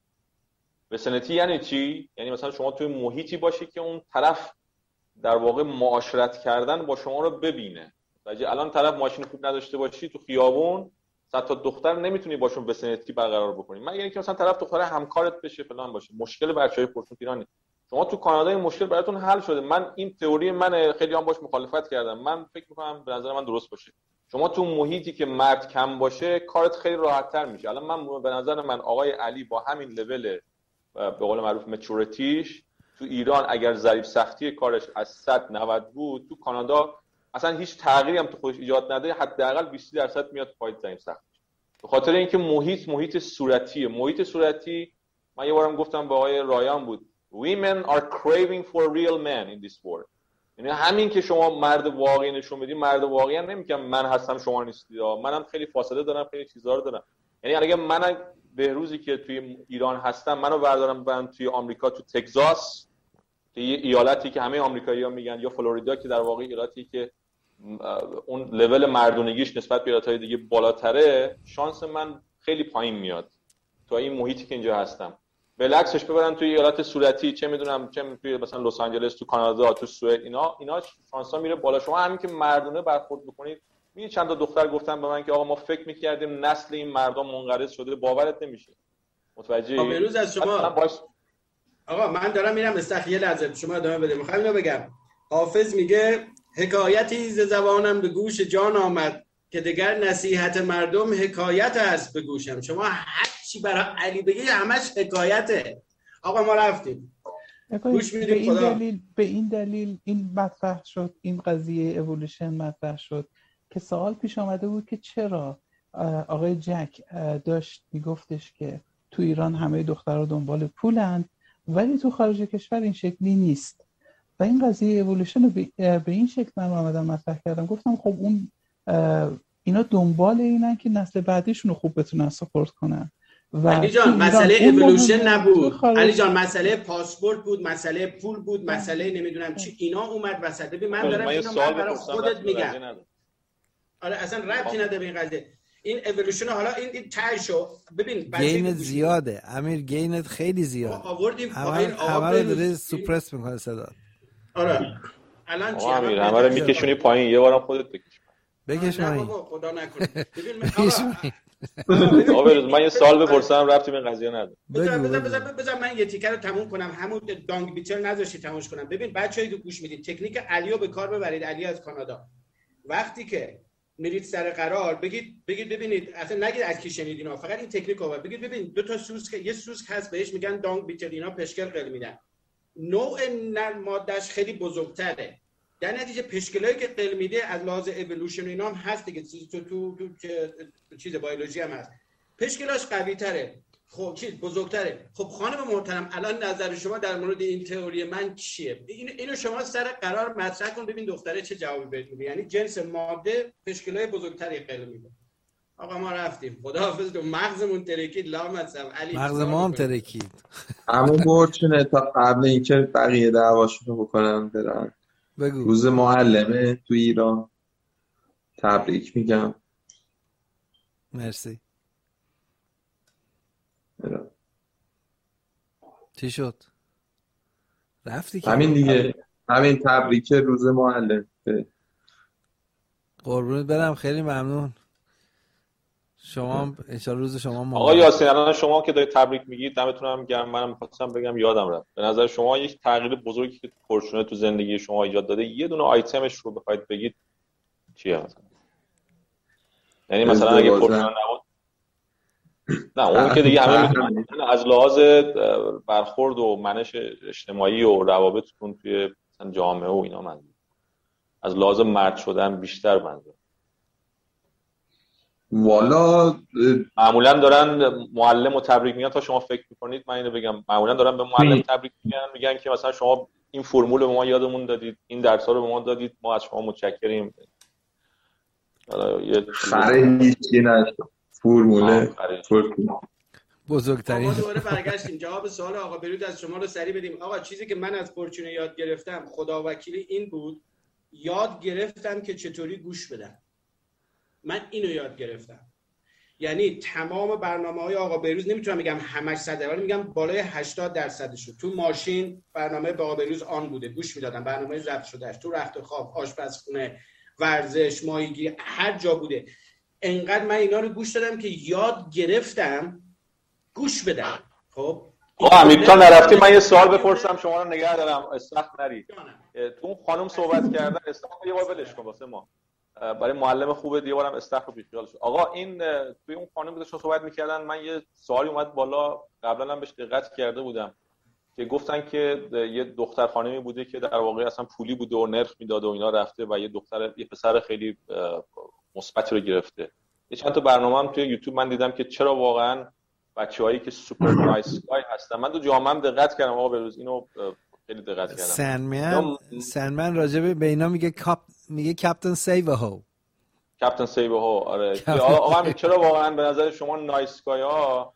وسنتی یعنی چی؟ یعنی مثلا شما توی محیطی باشی که اون طرف در واقع معاشرت کردن با شما رو ببینه. الان طرف ماشین خوب نداشته باشی تو خیابون، 100 تا دختر نمیتونی باشون وسنتی برقرار بکنی، مگر اینکه مثلا طرف دختر همکارت بشه فلان باشه. مشکل بچهای پرشون ایرانی. شما تو کانادا این مشکل براتون حل شده. من این تئوری من خیلی هم باش مخالفت کردم، من فکر می‌کنم به نظر من درست باشه. شما تو محیطی که مرد کم باشه کارت خیلی راحت‌تر میشه. الان من به نظر من آقای علی با همین لول به قول معروف مچورتیش تو ایران اگر ظریف سختی کارش از 190 بود، تو کانادا اصلا هیچ تغییری هم تو خودش ایجاد نده، حداقل 20% میاد پایین ظریف سختی. به خاطر اینکه محیط صورتیه. محیط صورتی، من یه بارم گفتم با آقای رایان بود، women are craving for real men in this world. یعنی همین که شما مرد واقعی نشون بدی، مرد واقعی هم نمیگم من هستم شما نیستی، منم خیلی فاصله دارم، خیلی چیزا رو دارم. یعنی اگه من بهروزی که توی ایران هستم منو بردارم برم توی آمریکا، تو تگزاس که یه ایالتی که همه آمریکایی‌ها میگن، یا فلوریدا که در واقع ایالتی که اون لول مردونگیش نسبت به ایالت‌های دیگه بالاتره، شانس من خیلی پایین میاد تو این محیطی که اینجا هستم. بالعکسش ببرن توی ایالت صورتی، چه میدونم چه توی مثلا لس آنجلس، تو کانادا، تو سوئد، اینا شانسا میره بالا. شما همین که مردونه برخورد بکنید، می چند تا دختر گفتن به من که آقا ما فکر می‌کردیم نسل این مردم منقرض شده، باورت نمیشه. متوجه بهروز از شما آقا من دارم میرم استخیه لحظه شما ادامه بده. میخوام اینو بگم، حافظ میگه حکایتی ز زبانم به گوش جان آمد که دیگر نصیحت مردم حکایت است به گوشم. شما هر چی برای علی بگی همش حکایته. آقا ما رفتیم گوش میدیم. خدا به این دلیل این مطرح شد، این قضیه اِوولوشن مطرح شد که سوال پیش آمده بود که چرا آقای جک داشت میگفتش که تو ایران همه دخترها دنبال پولند ولی تو خارج کشور این شکلی نیست. و این قضیه اِوولوشن رو به این شکل من آمدم مطرح کردم. گفتم خب اون اینا دنبال اینن که نسل بعدیشون رو خوب بتونن ساپورت کنن. علی جان مسئله اِوولوشن نبود، علی جان مسئله پاسپورت بود، مسئله پول بود، مسئله نمیدونم چی، اینا اومد وسط. من دارم اینو برای خودت میگم. آره اصلا ربطی نداره به این قضیه. این اِوولوشن حالا این تاشو ببین گینت زیاده امیر، گینت خیلی زیاده. آوردیم همه رو داره سوپرس میکنه صدا. آره الان چی امیر همه رو میکشونی پایین، یه بارم خودت بکش پایین. خدا نکنه. ببین آقا بروز من یه سوال بپرسم ربطی به این قضیه نداره. بذار من یه تیکر رو تموم کنم، همون دانگ بیتر نذاشتی تمومش کنم. ببین بچه‌ای که گوش میدید تکنیک علیو به کار ببرید. علی از کانادا وقتی که میرید سر قرار بگید ببینید، اصلا نگید از کی شنیدین، فقط این تکنیک رو بگید. ببین دو تا سوسک، یه سوسک هست بهش میگن دانگ بیتر، اینا پشکل قل میدن، نوع مادهش خیلی بزرگتره، در نتیجه پشکلایی که قل میده از لحاظ اِوولوشن اینا هم هست دیگه، تو چیز بیولوژی هم هست، پشکلاش قوی تره، خب چیز بزرگتره. خب خانم محترم الان نظر شما در مورد این تئوری من چیه؟ اینو شما سر قرار مطرح کن ببین دختره چه جوابی بهت میده. یعنی جنس ماده پشکلای بزرگتری قل میده. آقا ما رفتیم، خداحافظ. تو مغزمون ترکید لامصب علی، مغز ما هم ترکید. همون برچونه تا قبل اینکه بقیه دعواشونو بکنن برن. بگو. روز معلمه تو ایران، تبریک میگم. مرسی. چی شد؟ رفتی که؟ همین دیگه، همین تبریک روز معلم. قربونت برم، خیلی ممنون. شما انشالله روز شما مبارک. آقا یاسین الان شما که دارید تبریک میگید دمتون هم گرم. منم می‌خواستم بگم یادم رفت، به نظر شما یک تغییر بزرگی که پرچونه تو زندگی شما ایجاد داده، یه دونه آیتمش رو بخواید بگید چیه مثلا؟ یعنی مثلا اگه پرچونه نبود، نه اون که دیگه همه میدونن، از لحاظ برخورد و منش اجتماعی و روابطتون توی مثلا جامعه و اینا، من از لحاظ مرد شدن بیشتر منظور. والا معمولا دارن معلم و تبریک میگن، تا شما فکر میکنید من اینو بگم، معمولا دارن به معلم تبریک میگن که مثلا شما این فرمول به ما یادمون دادید، این درس‌ها رو به ما دادید، ما از شما متشکریم. حالا یه خریدی نشد فرمول بزرگترین. ما دوباره برگشتیم جواب سوال آقا برود از شما رو سریع بدیم. آقا چیزی که من از پرچونه یاد گرفتم خدا وکیلی این بود، یاد گرفتم که چطوری گوش بدم. من اینو یاد گرفتم. یعنی تمام برنامه‌های آقا بهروز نمیتونم بگم همش 100%، ولی میگم بالای 80% شو تو ماشین برنامه با آقا بهروز آن بوده، گوش میدادم، برنامه ضبط شدهش تو رخت خواب، آشپزخونه، ورزش، ماهیگیری، هر جا بوده. انقدر من اینا رو گوش دادم که یاد گرفتم گوش بدم. خب امیر تا نرفتی من یه سوال بپرسم شما رو نگه دارم، استخ نری. تو اون خانم صحبت کردن، استخ یه بار ولش کن واسه ما، برای معلم خوبه دیگه بارم استخ رو بیخیال شد. آقا این توی اون خانم بودشون صحبت میکردن، من یه سوالی اومد بالا، قبلا هم بهش دقت کرده بودم که گفتن که یه دختر خانمی بوده که در واقع اصلا پولی بوده و نرخ میداده و اینا، رفته و یه پسر خیلی مثبتی رو گرفته. یه چند تا برنامه هم توی یوتیوب من دیدم که چرا واقعا بچه‌هایی که سوپر نایس گای هستن، من تو جامعه دقت کردم آقا بروز، اینو خیلی دقت کردم. سنمن راجع به اینا میگه کاپتن سیو هو. کاپتن سیو هو. آره آقا چرا واقعا به نظر شما نایس گای ها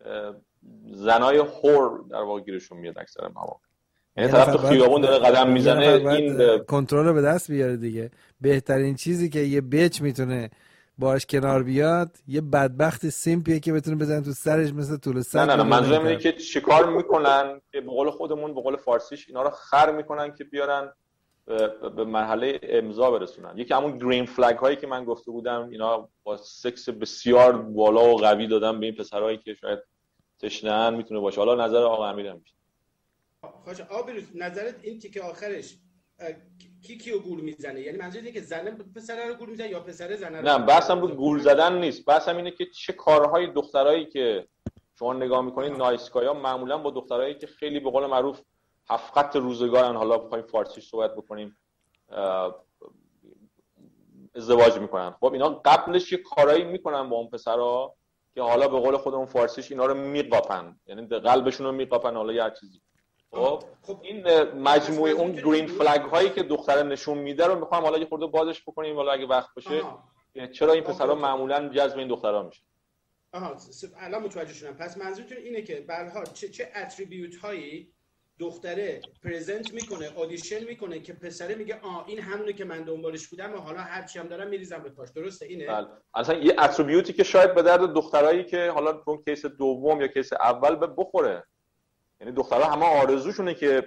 زنای هور در واقع گیرشون میاد اکثرا مواقع؟ یعنی طرف تو خیابون داره قدم میزنه، این کنترل به دست بیاره دیگه. بهترین چیزی که یه بیچ میتونه باش کنار بیاد یه بدبخت سیمپیه که بتونه بزنه تو سرش مثل طول سگ. نه منظورم اینه که چیکار میکنن که به قول خودمون، به قول فارسیش، اینا رو خر میکنن که بیارن به مرحله امضا برسونن. یکی همون گرین فلگ هایی که من گفته بودم، اینا با سکس بسیار بالا و قوی دادن به این پسرایی که شاید تشنه‌ان، میتونه باشه. حالا نظر آقا امیرم میشه. خوش آقا بروز نظرت این تیکه آخرش کیو گول میزنه؟ یعنی منظور اینه که زن پسر رو گول میزنه یا پسر زن رو؟ نه بحثم رو گول زدن نیست، بحثم اینه که چه کارهای دخترایی که شما نگاه میکنید نایسکایا معمولا با دخترایی که خیلی به قول معروف هفت خط روزگارن، حالا بخوایم فارسیش صحبت بکنیم، ازدواج میکنن. خب اینا قبلش یه کارایی میکنن با اون پسرا که حالا به قول خودمون فارسیش اینا رو میقاپن، یعنی قلبشون رو میقاپن، حالا یه چیزی. خب این مجموعه اون گرین فلگ هایی که دختره نشون میده رو میخوام حالا یه خورده بازش بکنیم، حالا اگه وقت باشه. چرا این پسرا معمولا جذب این دخترها میشه؟ الان متوجه شدم. پس منظورتون اینه که به هر حال چه اتریبیوت هایی دختره پرزنت میکنه، اودیشن میکنه که پسره میگه این همونه که من دنبالش بودم و حالا هر چی هم دارم میریزم به پاش. درسته اینه؟ بله. اصلا یه اتریبیوتی که شاید به درد دخترایی که حالا اون کیس دوم یا کیس اول بخوره. یعنی دخترها همه آرزوشونه که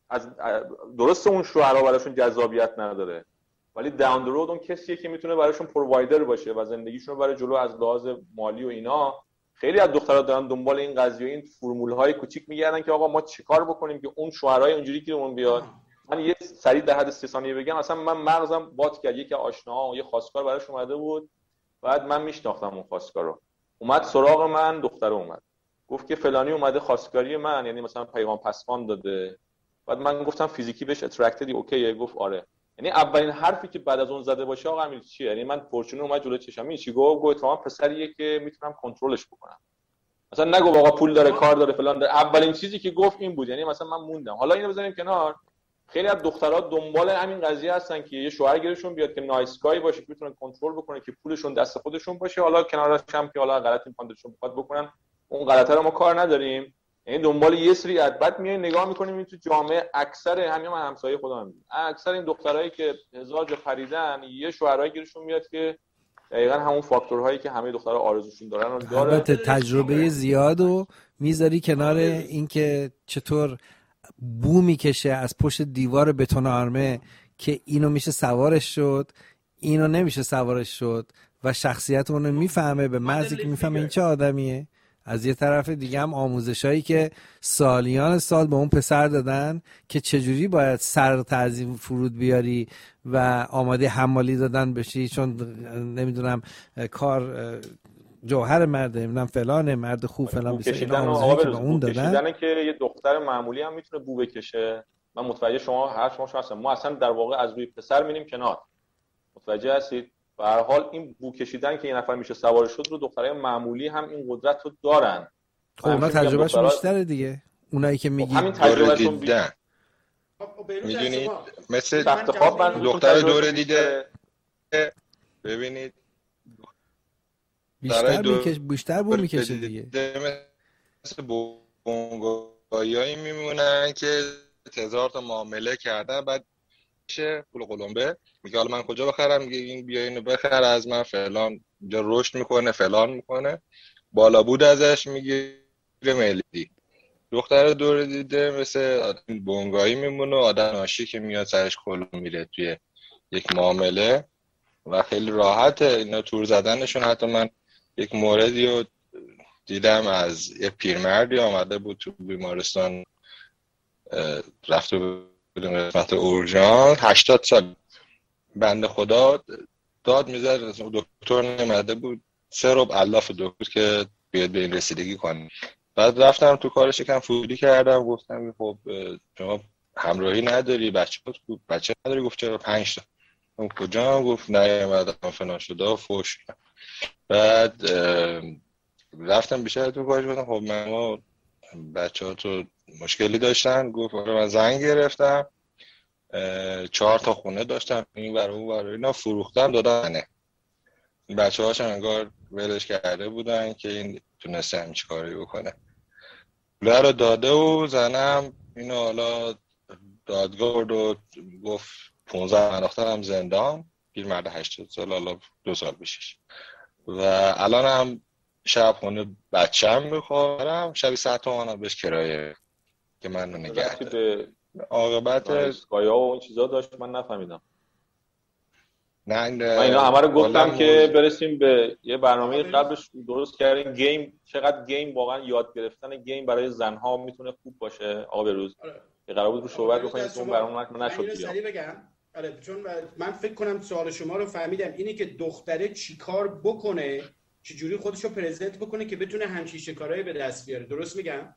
درسته اون شوهرها براشون جذابیت نداره، ولی داون د رود اون کسیه که میتونه براشون پرووایدر باشه و زندگیشون رو برای جلو از لحاظ مالی و اینا. خیلی از دخترها دارن دنبال این قضیه، این فرمول‌های کوچیک میگردن که آقا ما چیکار بکنیم که اون شوهرای اونجوری که اون بیاد. من یه سریع در حد 3 ثانیه بگم، مثلا من مغزم بات کرد، یکی آشناها یه خواستگار براش اومده بود، بعد من میشناختم اون خواستگار رو، اومد سراغ من، دختره اومد گفت که فلانی اومده خواستگاری من، یعنی مثلا پیغام پسماند داده. بعد من گفتم فیزیکی بهش اترکتدی؟ اوکیه. گفت آره. یعنی اولین حرفی که بعد از اون زده باشه آقا امیر چیه؟ یعنی من فورچون اومد جلوی چشم چی گفت تمام پسریه که میتونم کنترلش بکنم. مثلا نگو آقا پول داره، کار داره، فلان داره. اولین چیزی که گفت این بود. یعنی مثلا من موندم. حالا اینو بذاریم کنار. خیلی از دخترها دنبال همین قضیه هستن که یه شوهر گیرشون بیاد که نایس گای باشه، که بتونن کنترل بکنه، که پولشون دست خودشون باشه. حالا کنارش هم که حالا غلطی می‌کنن بخواد بکنن، اون غلطه رو ما کار نداریم. یعنی دنبال یه سری بعد میای نگاه می‌کنیم این تو جامعه اکثر همین من همسایه خودم می‌بینم، اکثر این دخترایی که هزار جا پریدن یه شوهرایی گیرشون میاد که دقیقاً همون فاکتورهایی که همه دخترها آرزوشون دارن رو داره. البته تجربه زیادو میذاری کنار اینکه چطور بو میکشه از پشت دیوار بتون آرمه که اینو میشه سوارش شد، اینو نمیشه سوارش شد و شخصیت اونو میفهمه به محضی که میفهمه این چه آدمیه. از یه طرف دیگه هم آموزشایی که سالیان سال به اون پسر دادن که چجوری باید سر تعظیم فرود بیاری و آماده حمالی دادن بشی، چون نمیدونم کار جوهر مرد، نمیدونم فلانه، مرد خوب فلان، بسید این آموزشی که به اون دادن. که یه دختر معمولی هم میتونه بو بکشه. من متوجه شما هستم، ما اصلا در واقع از روی پسر میریم کنار. متوجه هستید؟ به هر حال این بو کشیدن که این نفر میشه سوار شد رو دخترای معمولی هم این قدرت رو دارن. خب اونا تجربهشون بیشتره دیگه. اونایی که میگی همین تجربهشون بیشتره. میدونید مثل دختر دور دیده ببینید بیشتر بو میکشه دیگه. مثل بونگایایی میمونن که 1000 تا معامله کردن، بعد میشه پول قلمبه میگه حالا من کجا بخرم، میگه این بیا اینو بخر از من، فلان اینجا رشد میکنه، فلان میکنه، بالا بود ازش میگیره ملی. دختر دور دیده مثل بونگایی میمونه، آدم ناشی که میاد سرش کلم میره توی یک معامله و خیلی راحته اینا تور زدنشون. حتی من یک موردی رو دیدم از یه پیرمردی آمده بود تو بیمارستان، رفته بدون قسمت اورژانس، 80 سال بنده خدا داد میزد، دکتر نمیده بود، 3 ربع الاف دکتر که بیاد به این رسیدگی کنه. بعد رفتم تو کارش یکم فوری کردم، گفتم خب شما همراهی نداری، بچه نداری؟ گفت چرا 5 تا. اون کجا؟ گفت نیومدم فلان شده و فوش. بعد رفتم بیشتر تو کارش، گفتم خب ما بچه‌ها تو مشکلی داشتن؟ گفت آره من زنگ گرفتم 4 تا خونه داشتم این ور اون ور اینا، فروختم دادن. این بچه‌هاش انگار ولش کرده بودن که این تونسته همین کاری بکنه. پول رو داده و زنم اینو حالا دادگاه رو گفت 15 انداختم زندان، پیرمرد 80 سال، حالا 2 سال پیشش. و الان هم شب خونه بچه‌م میخورم، شبی 100 تومن بهش کرایه که من رو نگه داره. عاقبت اسکایا و این چیزا داشت من نفهمیدم. نه من اینا همه رو گفتم که برسیم به یه برنامه قبلش درست کردیم. گیم، چقدر گیم واقعا یاد گرفتن گیم برای زنها میتونه خوب باشه. آقا بروز که قرار بود رو صحبت بکنیم اون برنامه نشد بگم. آره چون من فکر کنم سوال شما رو فهمیدم، اینی که دختره چیکار بکنه، چجوری خودش رو پرزنت بکنه که بتونه همچین شکارایی به دست بیاره. درست میگم؟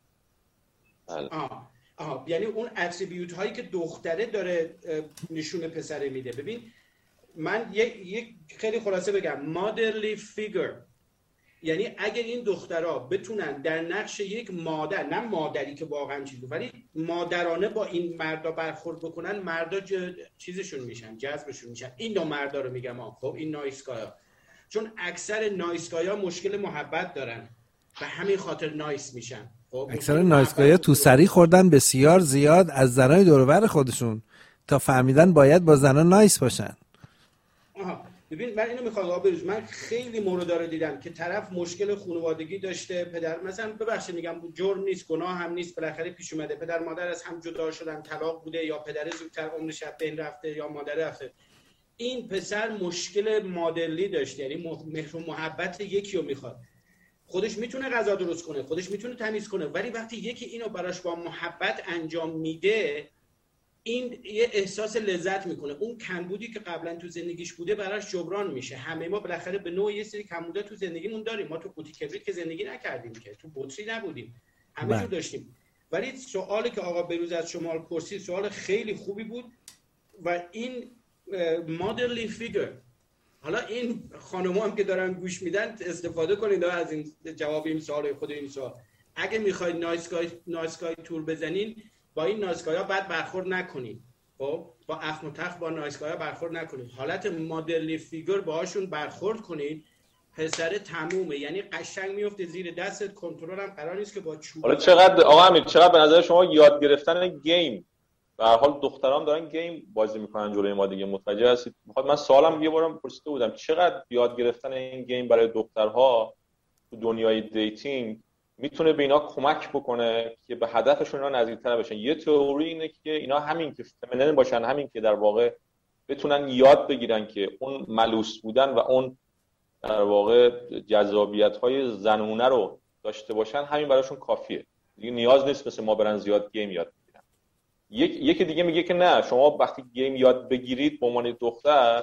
یعنی اون اتریبیوت هایی که دختره داره نشون پسره میده. ببین من یک خیلی خلاصه بگم، مادرلی فیگر، یعنی اگر این دخترها بتونن در نقش یک مادر، نه مادری که واقعا چیزی، ولی مادرانه با این مردا برخورد بکنن، مردا چیزشون میشن، جذبشون میشن. این دو مردا رو میگم خب این نایسکایا، چون اکثر نایسکایا مشکل محبت دارن و همین خاطر نایس میشن. اکثر نایسگاه‌ها تو سری خوردن بسیار زیاد از زنای دور و بر خودشون تا فهمیدن باید با زنا نایس باشن. ببین من اینو میخوام آقا بروز، من خیلی مورد رو دیدم که طرف مشکل خانوادگی داشته، پدر مثلا ببخشید میگم جرم نیست، گناه هم نیست، بالاخره پیش اومده پدر مادر از هم جدا شدن، طلاق بوده، یا پدر زودتر عمرش از بین رفته یا مادر رفته. این پسر مشکل مادرلی داشته، یعنی مهر و محبت یکی رو میخواد. خودش میتونه غذا درست کنه، خودش میتونه تمیز کنه، ولی وقتی یکی اینو براش با محبت انجام میده، این یه احساس لذت میکنه. اون کمبودی که قبلا تو زندگیش بوده براش جبران میشه. همه ما بالاخره به نوع یه سری کمبودا تو زندگیمون داریم. ما تو قوطی کبریت که زندگی نکردیم، که تو بطری نبودیم، همه جو داشتیم. ولی سوالی که آقا بروز از شما پرسید سوال خیلی خوبی بود و این مادرلی فیگر، حالا این خانم‌ها هم که دارن گوش میدن استفاده کنید از این جواب این سوال خود این سوال. اگه میخواید نایسگاه تور بزنین، با این نایسگاه‌ها بعد برخورد نکنید. خب با اخم و تخم با نایسگاه‌ها برخورد نکنید. حالت مدلی فیگر باهاشون برخورد کنید. پسر تمومه، یعنی قشنگ میفته زیر دستت، کنترل هم قرار نیست که با چوب. حالا چقدر آقا امیر، چقدر به نظر شما یاد گرفتن گیم، به هر حال دخترام دارن گیم بازی میکنن جلوی ما دیگه، متوجه هستید؟ میخواد من سوالم یه بارم پرسیده بودم، چقدر یاد گرفتن این گیم برای دخترها تو دنیای دیتینگ میتونه به اینا کمک بکنه که به هدفشون اینا نزدیکتر بشن. یه تئوری اینه که اینا همین که فمینین باشن، همین که در واقع بتونن یاد بگیرن که اون ملوس بودن و اون در واقع جذابیت‌های زنونه رو داشته باشن، همین براشون کافیه دیگه. نیاز نیست مثل ما برن زیاد گیم یاد بگیرن. یکی دیگه میگه که نه، شما وقتی گیم یاد بگیرید به عنوان دختر،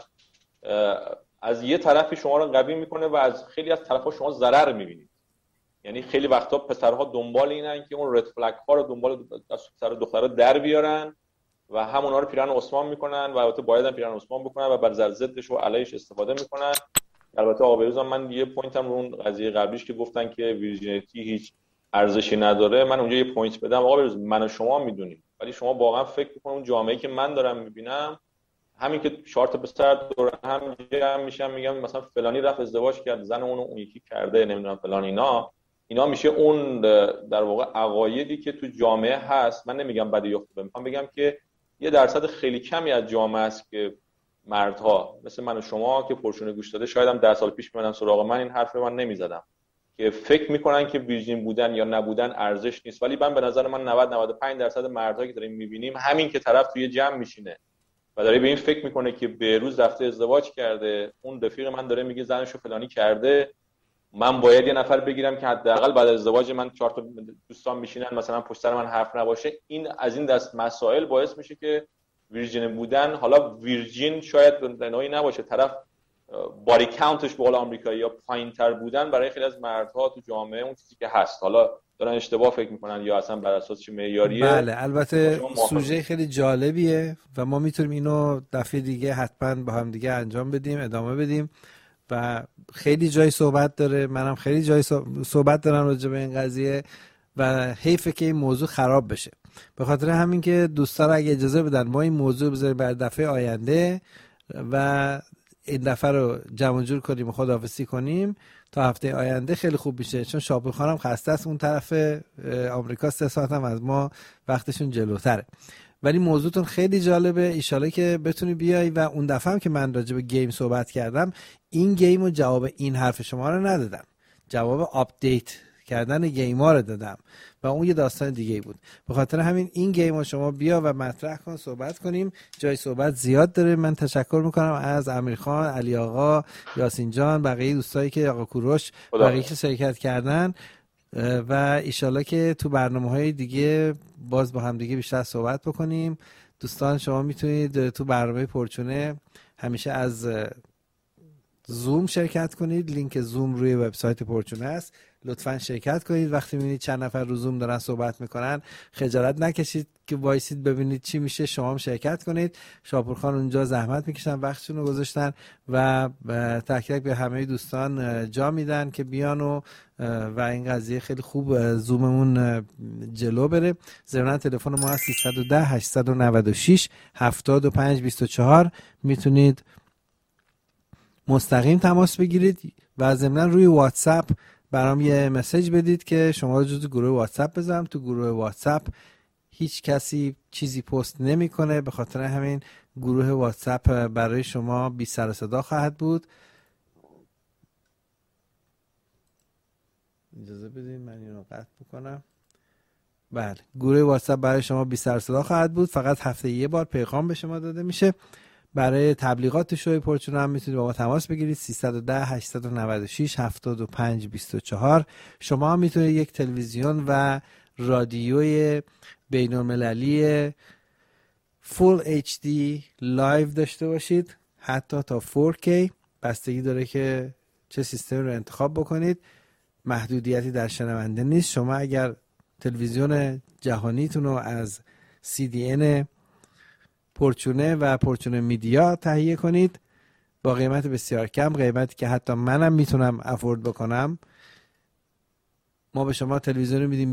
از یه طرفی شما رو قوی میکنه و از خیلی از طرفا شما ضرر میبینید. یعنی خیلی وقتا پسرها دنبال اینن که اون رد فلگ ها رو دنبال سر دخترها در بیارن و همونها رو پیرهن عثمان میکنن و البته باید هم پیرهن عثمان بکنن و بر ضدش و علیهش استفاده میکنن. البته آقا بروز من یه پوینت هم رو اون قضیه قبلیش که گفتن که ویرجینیتی هیچ ارزشی نداره، من اونجا یه پوینت بدم. آقا بروز من و شما میدونیم، ولی شما واقعا فکر میکنید اون جامعه‌ای که من دارم میبینم، همین که 4 تا پسر دور هم جمع میشن میگم مثلا فلانی رفت ازدواج کرد، زن اون یکی کرده، نمیدونم فلان، اینا میشه اون در واقع عقایدی که تو جامعه هست. من نمیگم بدی یا خوبه، میخوام بگم که یه درصد خیلی کمی از جامعه است که مردها مثل من و شما که پرشونه گوش داده، شاید هم 10 سال پیش میمدن سراغ من این حرف رو من نمیزدم، که فکر میکنن که ویرجین بودن یا نبودن ارزش نیست. ولی من به نظر من 90-95% مردها که داریم میبینیم، همین که طرف توی جمع میشینه و داره به این فکر میکنه که به روز رفته ازدواج کرده، اون رفیق من داره میگه زنشو فلانی کرده، من باید یه نفر بگیرم که حداقل بعد از ازدواج من 4 تا دوستان میشینن مثلا پشت سر من حرف نباشه. این از این دست مسائل باعث میشه که ویرجین بودن، حالا ویرجین شاید به نوعی نباشه، طرف بادی کاونتش به قول آمریکایی یا پایین‌تر بودن برای خیلی از مردها تو جامعه اون چیزی که هست. حالا دارن اشتباه فکر میکنن یا اصلا بر اساس چه معیاریه. بله البته سوژه خیلی جالبیه و ما میتونیم اینو دفعه دیگه حتما با هم دیگه انجام بدیم، ادامه بدیم و خیلی جای صحبت داره. منم خیلی جای صحبت دارم راجع به این قضیه و حیفه که این موضوع خراب بشه. به خاطر همین که دوستان اگه اجازه بدن ما این موضوع بذاریم برای دفعه آینده و این دفعه رو جمع جور کنیم و خداحافظی کنیم تا هفته آینده خیلی خوب میشه، چون شاپور خانم خسته است، اون طرف آمریکا 3 ساعت هم از ما وقتشون جلوتره. ولی موضوعتون خیلی جالبه، ایشالا که بتونی بیای و اون دفعه هم که من راجع به گیم صحبت کردم، این گیم و جواب این حرف شما رو ندادم، جواب آپدیت کردن گیم‌ها رو دادم و اون یه داستان دیگه بود. به خاطر همین این گیم رو شما بیا و مطرح کن، صحبت کنیم، جای صحبت زیاد داره. من تشکر میکنم از امیرخان، علی آقا، یاسین جان، بقیه دوستایی که آقا کوروش، بقیه که شرکت کردن و ایشالله که تو برنامه‌های دیگه باز با هم دیگه بیشتر صحبت بکنیم. دوستان شما میتونید تو برنامه پرچونه همیشه از زوم شرکت کنید، لینک زوم روی وبسایت پرچونه است، لطفاً شرکت کنید. وقتی میبینید چند نفر رو زوم دارن صحبت میکنن خجالت نکشید که وایسید ببینید چی میشه، شما هم شرکت کنید. شاپورخان اونجا زحمت میکشن، وقتشون رو گذاشتن و تک تک به همه دوستان جا میدن که بیان و این قضیه خیلی خوب زوممون جلو بره. ضمن تلفن ما هست 310 896 7524 میتونید مستقیم تماس بگیرید و ضمن روی واتساپ برام یه مسیج بدید که شما رو جزو گروه واتساپ بذارم. تو گروه واتساپ هیچ کسی چیزی پست نمیکنه، به خاطر همین گروه واتساپ برای شما بی سر و صدا خواهد بود. اجازه بدید من اینو قطع بکنم. بله، گروه واتساپ برای شما بی سر و صدا خواهد بود. فقط هفته یه بار پیغام به شما داده میشه. برای تبلیغات شوی پرچونه هم میتونید با ما تماس بگیرید 310 896 75 24. شما هم میتونید یک تلویزیون و رادیوی بین‌المللی فول HD لایو داشته باشید، حتی تا 4K. بستگی داره که چه سیستمی رو انتخاب بکنید. محدودیتی در شنونده نیست. شما اگر تلویزیون جهانیتون رو از CDN پرچونه و پرچونه میدیا تهیه کنید با قیمت بسیار کم، قیمتی که حتی منم میتونم افورد بکنم، ما به شما تلویزیون رو میدیم